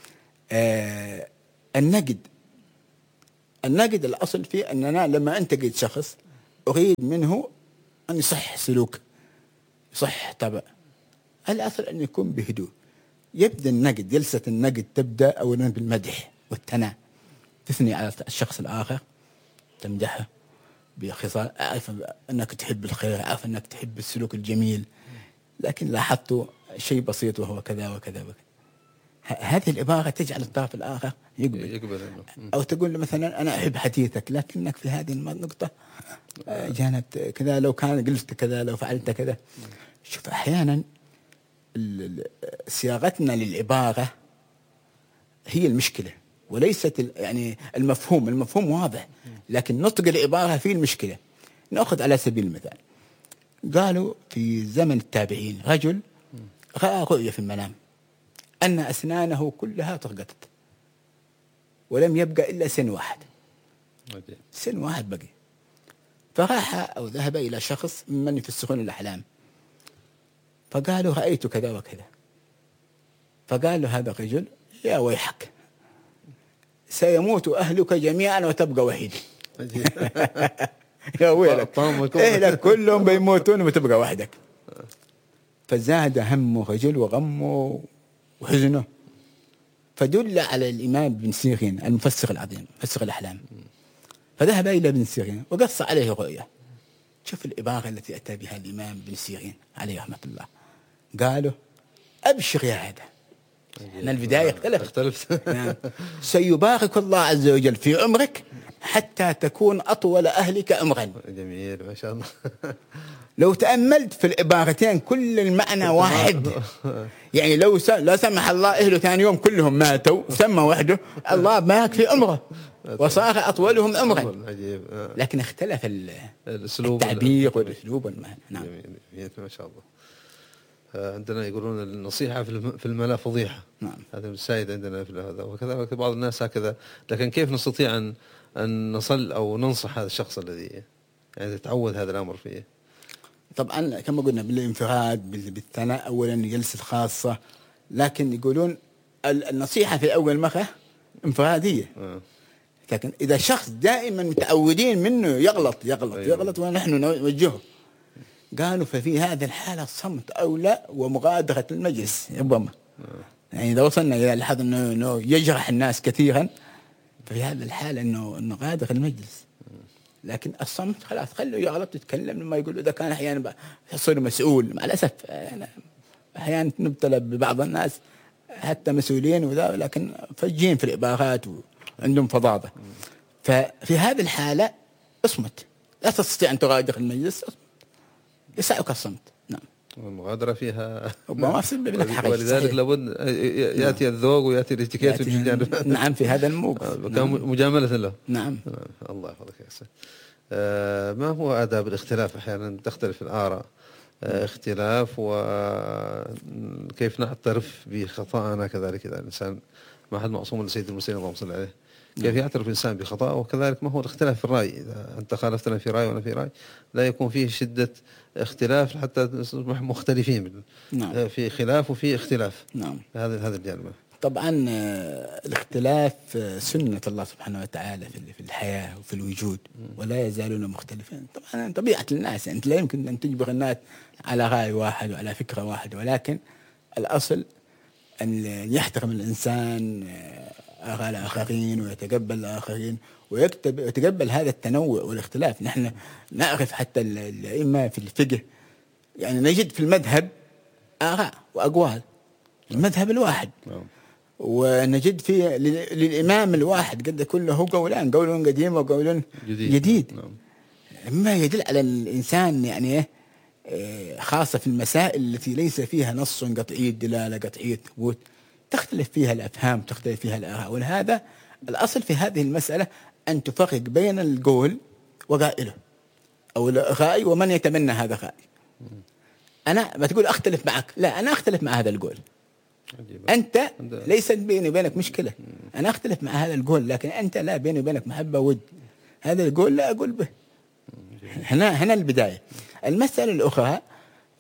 النقد الأصل فيه أننا لما أنتقد شخص أريد منه أن يصح سلوك، يصح طبع. الأصل أن يكون بهدوء. يبدأ النقد، جلسة النقد تبدأ أولا بالمدح والثناء، تثني على الشخص الآخر، تمدحه بخصال، أعرف أنك تحب الخير، أعرف أنك تحب السلوك الجميل، لكن لاحظت شيء بسيط وهو كذا وكذا وكذا. هذه العبارة تجعل الطرف الآخر يقبل. أو تقول له مثلا أنا أحب حديثك، لكنك في هذه النقطة جانت كذا، لو كان قلت كذا، لو فعلت كذا. شوف أحيانا صياغتنا للعبارة هي المشكلة، وليست يعني المفهوم واضح، لكن نطق العبارة فيه المشكلة. نأخذ على سبيل المثال، قالوا في زمن التابعين رجل رأى رؤية في المنام أن أسنانه كلها ترقطت ولم يبقى إلا سن واحد، سن واحد بقي. فراح أو ذهب إلى شخص من يفسرون الأحلام، فقالوا رأيت كذا وكذا. فقال له هذا الرجل يا ويحك، سيموت أهلك جميعا وتبقى وحيد. يا ويلك، أهلك كلهم بيموتون وتبقى وحدك. فزاد همه رجل وغمه وحزنه، فدل على الإمام ابن سيرين المفسر العظيم مفسر الأحلام، فذهب إلى ابن سيرين وقص عليه رؤيا. شوف العبارة التي أتى بها الإمام ابن سيرين عليه رحمة الله، قالوا أبشر يا هذا. أنا البداية اختلفت. سيبارك الله عز وجل في عمرك حتى تكون أطول أهلك عمرا. جميل ما شاء الله. لو تأملت في العبارتين كل المعنى واحد. يعني لو لا سمح الله أهله ثاني يوم كلهم ماتوا، سمى وحده، الله بارك في عمره وصار أطولهم عمرا. لكن اختلف التعبير والأسلوب. نعم ما شاء الله. عندنا يقولون النصيحة في الملا فضيحة. نعم. هذا السائد عندنا في هذا، وكذا بعض الناس هكذا. لكن كيف نستطيع أن نصل أو ننصح هذا الشخص الذي يعني يتعود هذا الأمر فيه؟ طبعا كما قلنا بالانفراد، بالثناء أولا، جلسة خاصة. لكن يقولون النصيحة في أول مرة انفرادية. لكن إذا شخص دائما متعودين منه يغلط ونحن نوجهه، قالوا ففي هذه الحالة الصمت أولى ومغادرة المجلس ربما. يعني إذا وصلنا إلى الحظ أنه يجرح الناس كثيرا، ففي هذه الحالة أنه غادر المجلس. لكن الصمت خلاص، خلوا يغلط يتكلم لما يقول. إذا كان أحيانا يصير مسؤول، مع الأسف أحيانا نبتلى ببعض الناس حتى مسؤولين وذا، لكن فجين في العبارات وعندهم فظاظة. ففي هذه الحالة اصمت، لا تستطيع أن تغادر المجلس، يسعك الصمت. نعم. والمغادرة فيها ولذلك لابد يأتي الذوق ويأتي الاتيكيت والجانب. نعم في هذا الموقف. مجاملة له. نعم. الله يحفظك يا أستاذ. ما هو آداب الاختلاف؟ أحيانا تختلف الآراء، اختلاف، وكيف نعترف بخطأنا كذلك. إذا الإنسان ما حد معصوم لسيد المرسلين اللهم صل عليه، كيف يعترف الإنسان بخطأه؟ وكذلك ما هو الاختلاف في الرأي؟ إذا أنت خالفتنا في رأي وأنا في رأي، لا يكون فيه شدة اختلاف حتى نصبح مختلفين. نعم. في خلاف وفي اختلاف. نعم. هذا الجانب. طبعا الاختلاف سنة الله سبحانه وتعالى في الحياة وفي الوجود، ولا يزالون مختلفين. طبعا طبيعة الناس، أنت لا يمكن أن تجبر الناس على رأي واحد وعلى فكرة واحدة، ولكن الأصل أن يحترم الإنسان آراء الآخرين ويتقبل الآخرين ويتقبل هذا التنوع والاختلاف. نحن نعرف حتى الأئمة في الفقه، يعني نجد في المذهب آراء وأقوال، المذهب الواحد، ونجد في للإمام الواحد قد يكون له قولان، قول قديم وقول جديد. مما يدل على الإنسان يعني خاصة في المسائل التي ليس فيها نص قطعي الدلالة قطعي الثبوت، تختلف فيها الأفهام، تختلف فيها الآراء. ولهذا الأصل في هذه المسألة أن تفرق بين القول وقائله، أو الرأي ومن يتمنى هذا الرأي. أنا ما تقول أختلف معك، لا، أنا أختلف مع هذا القول. أنت ليس بيني وبينك مشكلة، أنا أختلف مع هذا القول، لكن أنت لا، بيني وبينك محبة ود، هذا القول لا أقول به. هنا البداية. المسألة الأخرى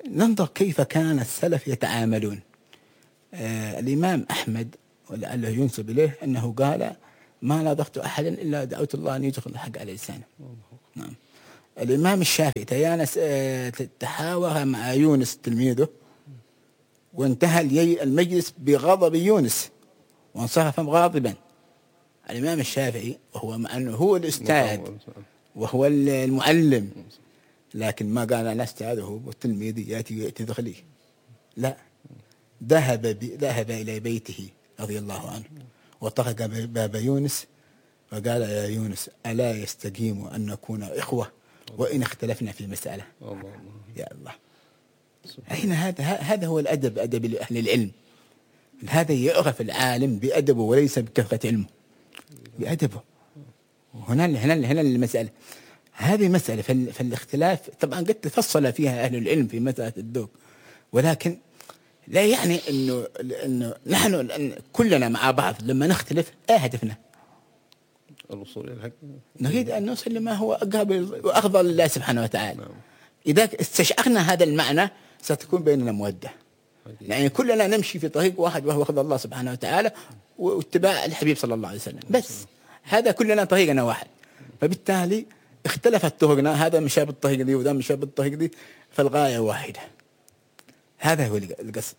ننظر كيف كان السلف يتعاملون. الإمام أحمد ولعله ينسب إليه أنه قال: ما نظرت أحدا إلا دعوت الله أن يدخل الحق على لسانه. نعم. الإمام الشافعي تيانس تحاور مع يونس تلميذه، وانتهى المجلس بغضب يونس وانصرف غاضبا. الإمام الشافعي وهو مع أنه هو الأستاذ وهو المعلم، لكن ما قال أنا أستاذه وتلميذي يأتي يعتذر لي، لا، ذهب إلى بيته رضي الله عنه وطرق باب يونس وقال: يا يونس، ألا يستقيم أن نكون إخوة وإن اختلفنا في مسألة؟ يا الله. أين هذا هو الأدب، أدب أهل العلم. هذا يعرف العالم بأدبه وليس بكثرة علمه، بأدبه. هنا المسألة، هذه مسألة في الاختلاف طبعا قد تفصل فيها أهل العلم في مسألة الذوق، ولكن لا يعني إنه نحن كلنا مع بعض لما نختلف هدفنا الوصول إلى الحق، نريد أن نوصل لما هو أقرب وأفضل لله سبحانه وتعالى. إذا استشعرنا هذا المعنى ستكون بيننا مودة، يعني كلنا نمشي في طريق واحد وهو رضا الله سبحانه وتعالى واتباع الحبيب صلى الله عليه وسلم، بس هذا كلنا طريقنا واحد. فبالتالي اختلفت طرقنا، هذا مشى بالطريق دي وذا مشى بالطريق دي، فالغاية واحدة. هذا هو القصد.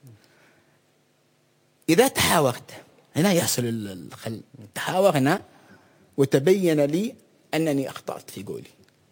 إذا تحاورت هنا يحصل الخل. تحاورنا وتبين لي أنني أخطأت في قولي،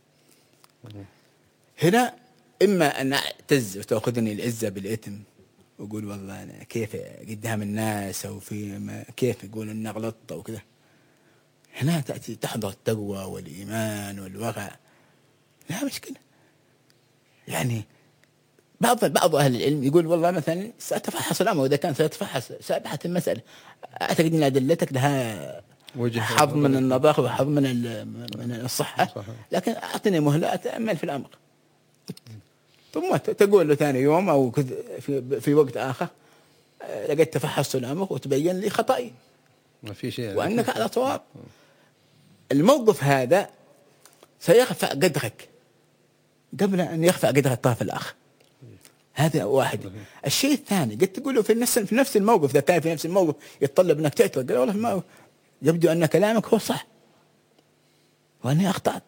هنا إما أن أعتز وتأخذني العزة بالإثم وأقول والله أنا كيف قدام الناس أو كيف يقول أن غلطت أو كذا. هنا تأتي تحضر التقوى والإيمان والورع، لا مشكلة. يعني بعض أهل العلم يقول والله مثلا سأتفحص الأمر، وإذا كان سيتفحص سأبحث المسألة، أعتقد أن أدلتك لها حظ من النظافة وحظ من الصحة، لكن أعطني مهلة أتأمل في الأمر، ثم تقول له ثاني يوم أو في وقت آخر لقد تفحصت الأمر وتبين لي خطأي ما في شيء وأنك على صواب. الموقف هذا سيرفع قدرك قبل أن يرفع قدر الطرف الآخر. هذا واحد. الشيء الثاني قد تقوله في نفس الموقف، إذا كان في نفس الموقف يتطلب أنك تعتذر، قال والله ما يبدو أن كلامك هو صح وأني أخطأت.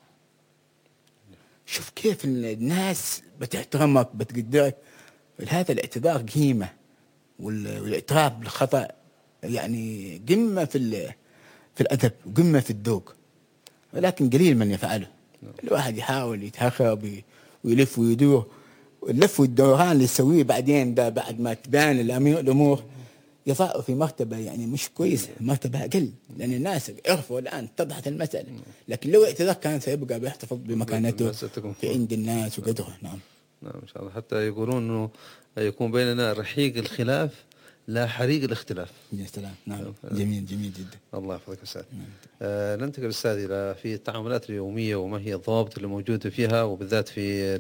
شوف كيف الناس بتحترمك بتقدرك. هذا الاعتذار قيمة، والاعتراف بالخطأ يعني قمة في الأدب وقمة في الذوق، ولكن قليل من يفعله. الواحد يحاول يتهخب ويلف ويدور، واللف والدوران اللي يسويه بعدين ده بعد ما تبان الأمور يضع في مرتبة يعني مش كويسة، مرتبة أقل، لأن الناس عرفوا الآن اتضحت المسألة. لكن لو اعتذر كان سيبقى بيحتفظ بمكانته في عند الناس وقدره. نعم إن شاء الله. حتى يقولون إنه يكون بيننا رحيق الخلاف لا حريق الاختلاف. يا سلام. نعم جميل جدا. الله يحفظك أستاذ. ننتقل أستاذ إلى في التعاملات اليومية، وما هي الضوابط اللي موجودة فيها، وبالذات في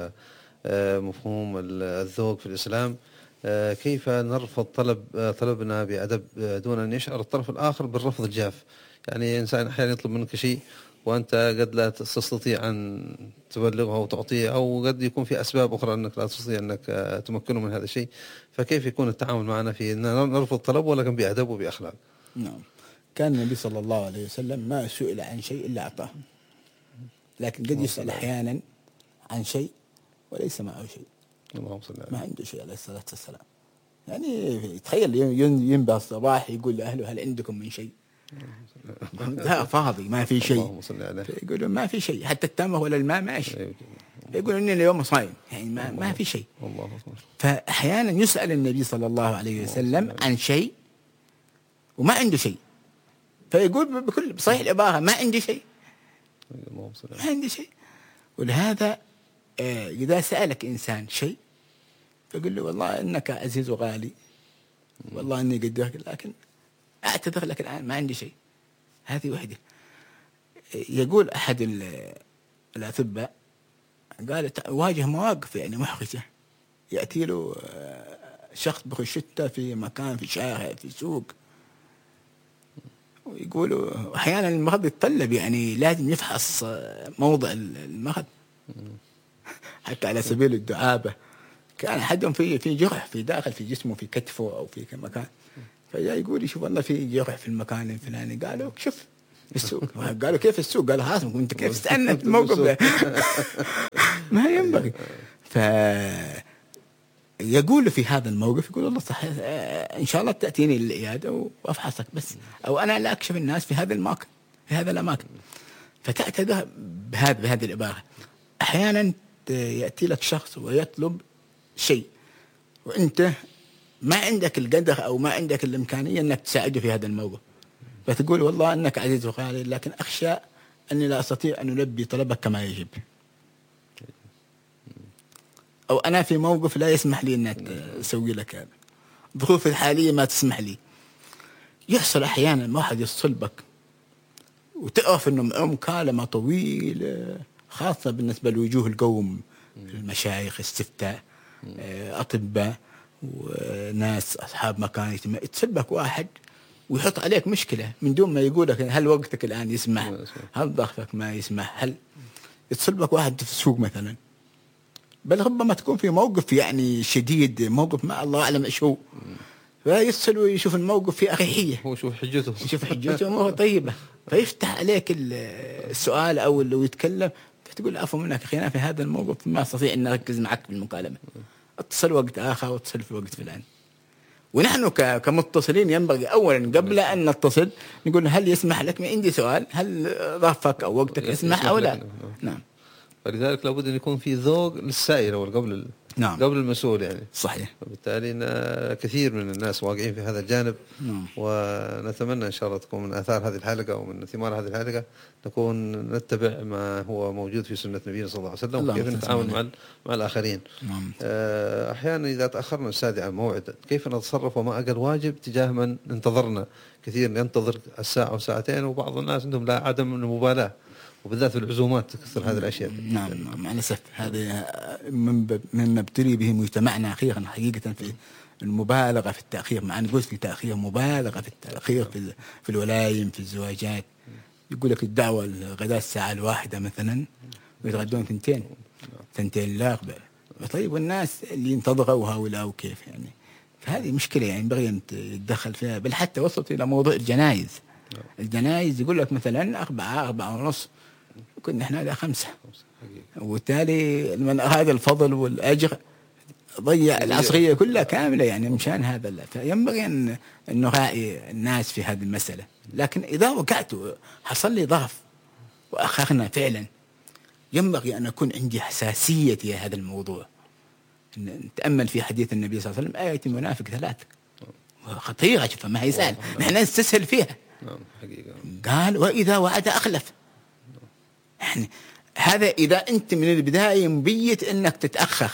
مفهوم الذوق في الإسلام. كيف نرفض طلبنا بأدب دون أن يشعر الطرف الآخر بالرفض الجاف؟ يعني إنسان أحيانا يطلب منك شيء وأنت قد لا تستطيع أن تبلغه أو تعطيه، أو قد يكون في أسباب أخرى أنك لا تستطيع أنك تمكنه من هذا الشيء. فكيف يكون التعامل معنا في أن نرفض طلبه ولكن بأدب وبأخلاق؟ نعم. كان النبي صلى الله عليه وسلم ما سئل عن شيء إلا أعطاه، لكن قد يسأل أحيانا عن شيء وليس معه شيء، ما عنده شيء عليه الصلاة والسلام. يعني تخيل ينبه الصباح يقول لأهله هل عندكم من شيء؟ لا فاضي ما في شيء. يقولوا ما في شيء، حتى التمر ولا الماء ماشي. يقول إني اليوم صايم، يعني ما في شيء. فأحيانا يسأل النبي صلى الله عليه وسلم عن شيء وما عنده شيء، فيقول بصحيح العبارة ما عندي شيء، ما عندي شيء. ولهذا إذا سألك إنسان شيء فقل له والله إنك عزيز وغالي، والله إني قدرك، لكن أعتذر لك الآن ما عندي شيء. هذه وحدة. يقول أحد الأطباء قال واجه مواقف يعني محرجة، يأتي له شخص بخشته في مكان في شارع في سوق، ويقولوا أحيانا المرض يتطلب يعني لازم يفحص موضع المرض حتى على سبيل الدعابة كان أحدهم في جرح في داخل في جسمه في كتفه أو في مكان، فجاء يقول يشوف والله في جرح في المكان الفلاني. قالوا شوف السوق. قالوا كيف السوق؟ قالوا خلاص انت كيف تستنى الموقف ده؟ ما ينبغي. يقول في هذا الموقف يقول والله صح ان شاء الله تاتيني العياده وافحصك بس، او انا لا اكشف الناس في هذا المكان في هذا الاماكن. فتعتقد بهذه العباره. احيانا ياتي لك شخص ويطلب شيء وانت ما عندك القدر او ما عندك الامكانيه انك تساعده في هذا الموقف، فتقول والله انك عزيز وغالي لكن اخشى اني لا استطيع ان البي طلبك كما يجب، او انا في موقف لا يسمح لي انك اسوي لك هذا، الظروف الحاليه ما تسمح لي. يحصل احيانا واحد يتصل بك وتعرف انه مكالمه طويله خاصه بالنسبه لوجوه القوم، المشايخ، استفتاء، اطباء وناس اصحاب مكان، يتصل بك واحد ويحط عليك مشكله من دون ما يقول لك هل وقتك الان يسمح، هل ضغطك ما يسمح، هل يتصل بك واحد في السوق مثلا، بل ربما تكون في موقف يعني شديد، موقف ما الله اعلم ايش هو، فيتصل ويشوف الموقف في اريحيه، هو يشوف حجته اموره طيبه، فيفتح عليك السؤال او اللي يتكلم، فتقول عفوا منك اخي انا في هذا الموقف ما استطيع ان اركز معك في المكالمه، اتصل وقت اخر واتصل في وقت فلان. ونحن كمتصلين ينبغي اولا قبل ان نتصل نقول هل يسمح لك؟ عندي سؤال، هل ظرفك او وقتك يسمح او لا؟ نعم. فلذلك لابد ان يكون في ذوق للسائل اول قبل نعم. قبل المسؤول يعني. صحيح. وبالتالي كثير من الناس واقعين في هذا الجانب. نعم. ونتمنى ان شاء الله تكون من اثار هذه الحلقه ومن ثمار هذه الحلقه نكون نتبع ما هو موجود في سنه نبينا صلى الله عليه وسلم وكيف نتعامل مع الاخرين. نعم. احيانا اذا تاخرنا السادة عن موعد كيف نتصرف وما اقل واجب تجاه من انتظرنا. كثير ينتظر الساعه وساعتين، وبعض الناس عندهم لا عدم المبالاه، وبالذات في العزومات تكثر هذه الاشياء. نعم مع الاسف هذا مما ابتلي به مجتمعنا اخيرا حقيقه في المبالغه في التاخير، مع نقول في تاخير مبالغه في التاخير في الولايم في الزواجات. يقول لك الدعوه الغداء الساعه 1 مثلا ويتغدون 2 لا أقبل. طيب والناس اللي ينتظروا هؤلاء وكيف يعني؟ فهذه مشكله يعني ينبغي ان يتدخل فيها. بل حتى وصلت الى موضوع الجنائز. الجنائز يقول لك مثلا 4:30 كنا احنا على 5، وبالتالي من هذا الفضل والاجر ضيع العصريه كلها كامله يعني مشان هذا. فينبغي ان نراعي الناس في هذه المساله. لكن اذا وقعت حصل لي ظرف واخرنا فعلا، ينبغي ان اكون عندي حساسيه في هذا الموضوع. نتامل في حديث النبي صلى الله عليه وسلم آية المنافق 3 خطيره، شوفها ما هي سهله، نحن نستسهل فيها. حقيقة. قال واذا وعد اخلف. يعني هذا اذا انت من البدايه مبيت انك تتاخر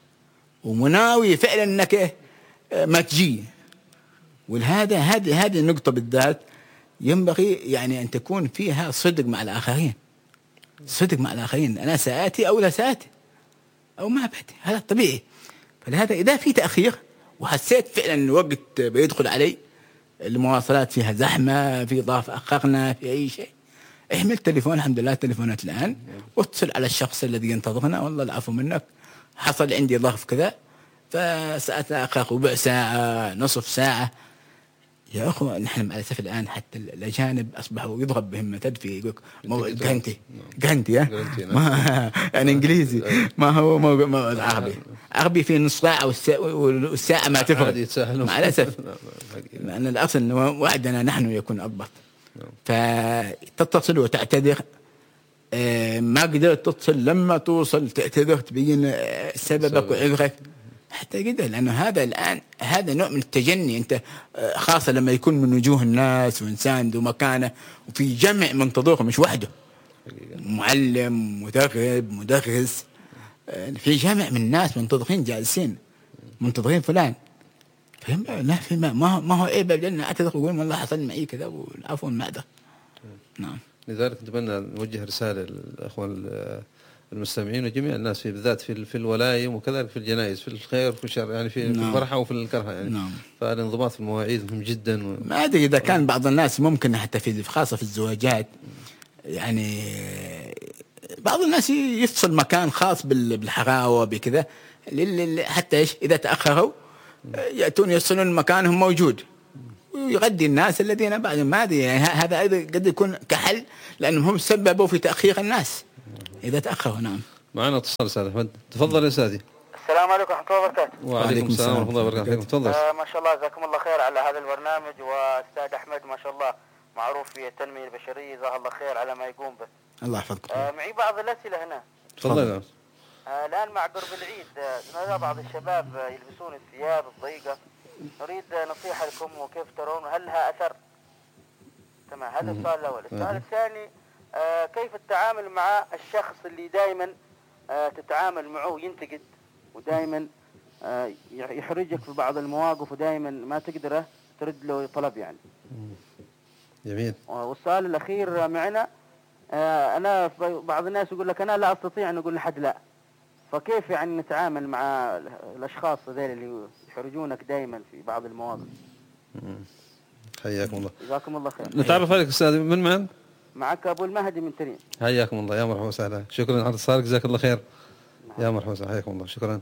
ومناوي فعلا انك ما تجي. ولهذا هذه النقطه بالذات ينبغي يعني ان تكون فيها صدق مع الاخرين. صدق مع الاخرين، انا ساتي او لا ساتي او ما باتي، هذا طبيعي. فلهذا اذا في تاخير وحسيت فعلا الوقت بيدخل علي، المواصلات فيها زحمه، في ضعف اخرنا في اي شيء، احمل التليفون، الحمد لله التليفونات الان، واتصل على الشخص الذي ينتظرنا، والله العفو منك حصل عندي ظرف كذا فسأتأخر ربع ساعة نصف ساعة. يا أخوة نحن مع الأسف الآن حتى الأجانب أصبحوا يضرب بهم مثل في يقولك جرانتي يعني إنجليزي ما هو عربي في نص ساعة والساعة ما تفرق مع الأسف. لأن الأصل أن وعدنا نحن يكون أضبط. فتتصل وتعتذر، ما قدرت تتصل لما توصل تعتذر تبين سببك وعذرك حتى كده. لأنه هذا الآن هذا نوع من التجني. أنت خاصة لما يكون من وجوه الناس وإنسان ذو مكانة وفي جمع منتظره مش وحده، معلم مدرب مدرس، في جمع من الناس منتظرين جالسين منتظرين فلان، ما هو عيب لأن أعتذر وأقول والله حصل معي كذا والعفو المعذر. نعم. لذلك نتمنى نوجه رسالة للأخوان المستمعين وجميع الناس في بالذات في الولايم وكذلك في الجنائز، في الخير وفي الشر، يعني في الفرحة وفي الكرهة يعني. نعم. فالانضباط في المواعيد مهم جدا. ما أدري إذا كان بعض الناس ممكن حتى في خاصة في الزواجات يعني بعض الناس يفصل مكان خاص بالحراوه بكذا، حتى ايش اذا تاخروا ياتون يصلون مكانهم موجود ويغدي الناس الذين بعد ما ادري، يعني هذا ايضا قد يكون كحل، لانهم هم سببوا في تاخير الناس اذا تاخروا. نعم. معنا اتصال استاذ احمد، تفضل يا استاذي. السلام عليكم ورحمة الله وبركاته. وعليكم السلام ورحمة الله وبركاته. تفضل. ما شاء الله جزاكم الله خير على هذا البرنامج، واستاذ احمد ما شاء الله معروف في التنمية البشرية، جزاه الله خير على ما يقوم به. الله يحفظك. معي بعض الأسئلة هنا. تفضل. الآن مع قرب العيد نرى بعض الشباب يلبسون الثياب الضيقة، نريد نصيحة لكم وكيف ترون هل لها أثر؟ تمام، هذا السؤال الأول. السؤال الثاني كيف التعامل مع الشخص اللي دائما تتعامل معه ينتقد ودائما يحرجك في بعض المواقف ودائما ما تقدره ترد له طلب يعني. جميل. والسؤال الأخير معنا أنا بعض الناس يقول لك أنا لا أستطيع أن أقول لحد لا، فكيف يعني نتعامل مع الأشخاص ذيل اللي يحرجونك دائما في بعض المواقف؟ حياكم الله. جزاكم الله خير. نتعرف عليك أستاذ، من معنا؟ معك أبو المهدي من تريم. حياكم الله، يا مرحبا وسهلا، شكرا على اتصالك، جزاك الله خير. يا مرحبا وسهلا، حياكم الله، شكرا.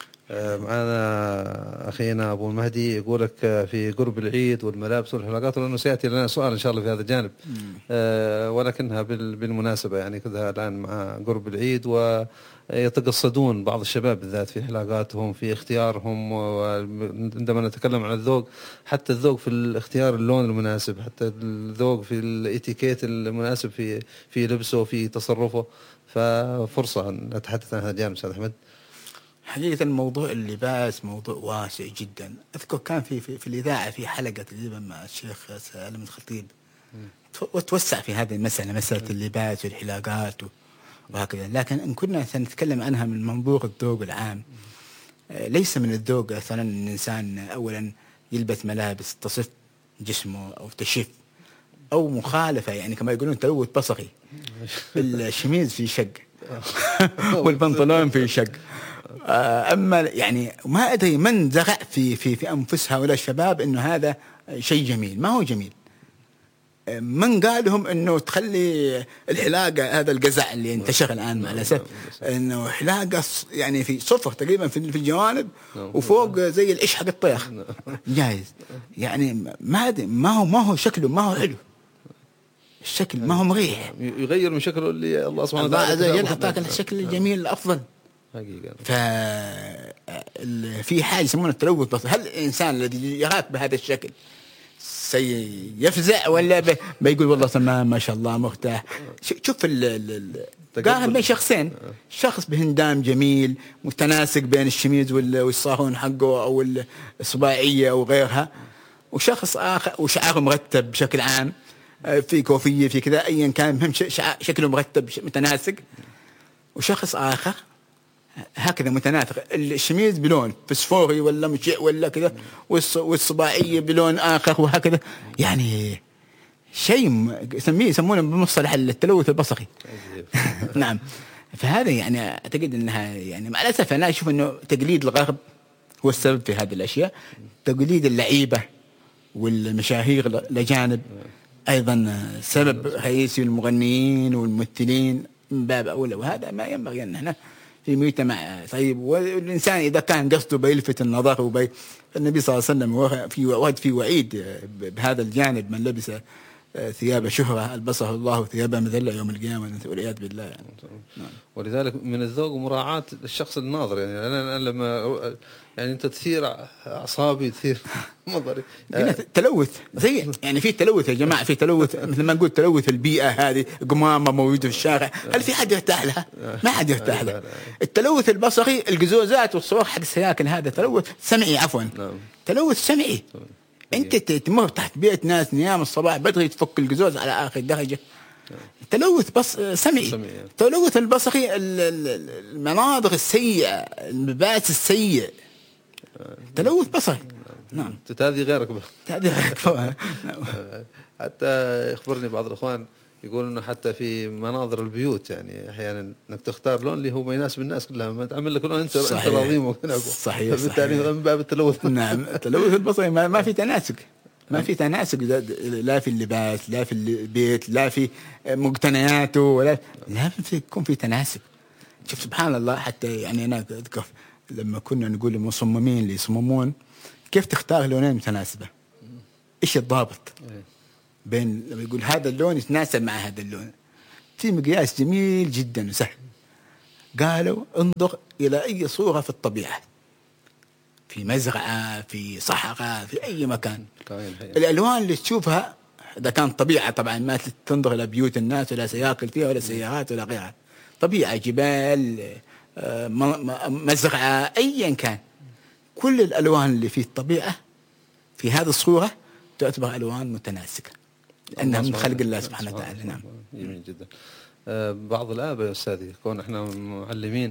معنا أخينا أبو المهدي يقولك في قرب العيد والملابس والحلقات، لأنه سيأتي لنا سؤال إن شاء الله في هذا الجانب، ولكنها بالمناسبة يعني كذا الآن مع قرب العيد، ويتقصدون بعض الشباب بالذات في حلاقاتهم في اختيارهم، وعندما نتكلم عن الذوق، حتى الذوق في اختيار اللون المناسب، حتى الذوق في الاتيكيت المناسب في لبسه وفي تصرفه، ففرصة أن نتحدث عن هذا الجانب أستاذ أحمد. حقيقة موضوع اللباس موضوع واسع جدا. أذكر كان في الإذاعة في حلقة تقريبا مع الشيخ سالم الخطيب، وتوسع في هذه المسألة، مسألة اللباس والحلاقات وهكذا. لكن إن كنا سنتكلم عنها من منظور الذوق العام، ليس من الذوق مثلا أن الإنسان أولا يلبس ملابس تصف جسمه أو تشف أو مخالفة، يعني كما يقولون تلوث بصري، الشميز في شق والبنطلون في شق. أما يعني ما أدري من زرع في أنفس هؤلاء الشباب إنه هذا شيء جميل. ما هو جميل. من قال لهم إنه تخلي الحلاقة، هذا القزع اللي انتشر الآن مع الأسف، إنه حلاقة يعني في صفر تقريبا في الجوانب وفوق زي الإيش حق الطيخ جايز، يعني ما هو شكله ما هو حلو، الشكل ما هو مريح، يغير من شكله اللي الله سبحانه وتعالى يلحق الشكل الجميل الأفضل. حقيقة. في حاجة يسمونه التلوث بصري. هل الإنسان الذي يراك بهذا الشكل سيفزع ولا بيقول والله تمام ما شاء الله مرتاح؟ شوف قارن بين شخصين، شخص بهندام جميل متناسق بين الشميز والصاهون حقه أو الصباعية أو غيرها، وشخص آخر وشعره مرتب بشكل عام، في كوفية في كذا أيا كان، مهم شكله مرتب متناسق، وشخص آخر هكذا متناثر، الشميز بلون فسفوري ولا مشع ولا كذا، والصباعية بلون آخر وهكذا، يعني شيء يسمونه بمصطلح التلوث البصري. نعم. فهذا يعني أعتقد أنها يعني مع الأسف أنا أشوف أنه تقليد الغرب هو السبب في هذه الأشياء، تقليد اللعيبة والمشاهير الأجانب أيضا سبب رئيسي، المغنيين والممثلين من باب أولى، وهذا ما ينبغي أن احنا في مجتمع طيب. والإنسان إذا كان قصده بيلفت النظر النبي صلى الله عليه وسلم في وعيد بهذا الجانب، من لبس ثياب شهرة ألبسه الله ثياب مذلة يوم القيامة والعياذ بالله يعني. نعم. ولذلك من الذوق مراعاة الشخص الناظر، يعني أنا لما يعني أنت تثير أعصابي، تثير مضري، تلوث زي يعني في تلوث يا جماعة، في تلوث مثل ما نقول تلوث البيئة، هذه قمامة موجودة في الشارع، هل في حد يرتاح لها؟ ما حد يرتاح لها. التلوث البصري، القزوزات والصور حق السياكل، هذا تلوث سمعي عفوا. تلوث سمعي. أنت تمر تحت بيت ناس نيام الصباح بدري تفك القزوز على آخر درجة، تلوث سمعي. تلوث البصري، المناظر السيئة، المباس السيء، تلوث بصري. نعم. هذه غيرك حتى يخبرني بعض الإخوان يقول إنه حتى في مناظر البيوت يعني أحيانا إنك تختار لون اللي هو ما يناسب الناس كلها، ما تعمل لك لون أنت راضي. صحيح. فبالتالي من باب التلوث. نعم. التلوث البصري ما في تناسق. ما في تناسق، لا في اللباس، لا في البيت، لا في مقتنياته، ولا لازم يكون في تناسق. شوف سبحان الله، حتى يعني أنا أذكر لما كنا نقول للمصممين اللي يصممون كيف تختار لونين متناسبة، إيش الضابط بين لما يقول هذا اللون يتناسب مع هذا اللون؟ في مقياس جميل جدا وسهل، قالوا انظر إلى أي صورة في الطبيعة، في مزرعة، في صحراء، في أي مكان، الألوان اللي تشوفها إذا كان طبيعة طبعا ما تنظر إلى بيوت الناس ولا سياكل فيها ولا سيارات ولا غيرها، طبيعة، جبال، مزرعة، أيا كان، كل الألوان اللي في الطبيعة في هذه الصورة تعتبر ألوان متناسقة لأنها من خلق الله سبحانه وتعالى. نعم. جميل جدا. بعض الآباء يا أستاذي كون إحنا معلمين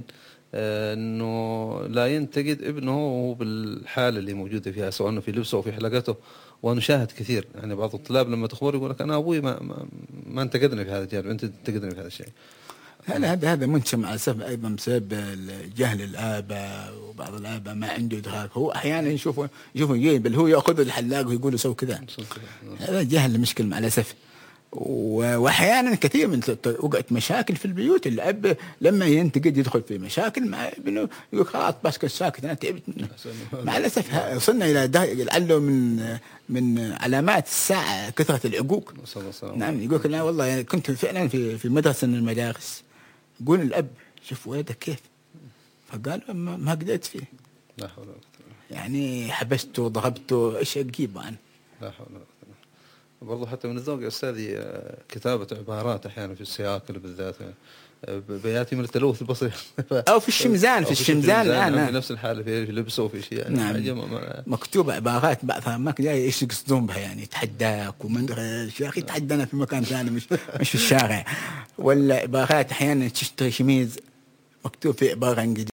إنه لا ينتقد ابنه وهو بالحالة اللي موجودة فيها، سواء إنه في لبسه أو في حلقته، ونشاهد كثير يعني بعض الطلاب لما تخبر يقول لك أنا أبوي ما انتقدني في هذا الجانب، أنت تنتقدني في هذا الشيء. هذا منشأ مع الأسف أيضا بسبب جهل الآباء، وبعض الآباء ما عنده إدراك، هو أحيانا يشوفه بل هو يأخذ الحلاق ويقول له سوي كذا. هذا جهل مشكل مع الأسف. وأحيانا كثير من وقعت مشاكل في البيوت، الأب لما ينتقد يدخل في مشاكل مع ابنه، يقول خلاص بس ساكت أنا تعبت منه. مع الأسف وصلنا إلى لعله من علامات الساعة كثرة العقوق. نعم. يقول لا والله كنت فعلا في مدرسة من المدارس، يقول الأب شوف ولدك كيف، فقال ما قدرت فيه، لا حول ولا قوة، يعني حبسته ضربته، ايش اجيبه انا؟ لا حول ولا قوة. برضو حتى من الذوق يا أستاذي كتابة عبارات أحيانا في السياق بالذات بياتي من التلوث البصري أو في الشمزان، في الآن في نفس الحالة في لبسه وفي شيء يعني. نعم. مكتوبة عبارات بعضها ما كذا ايش يقصدون بها، يعني يتحداك ومن يا أخي تحدنا في مكان ثاني مش في الشارع، ولا عبارات أحيانا تشتري شميز مكتوب في عبارة إنجليزية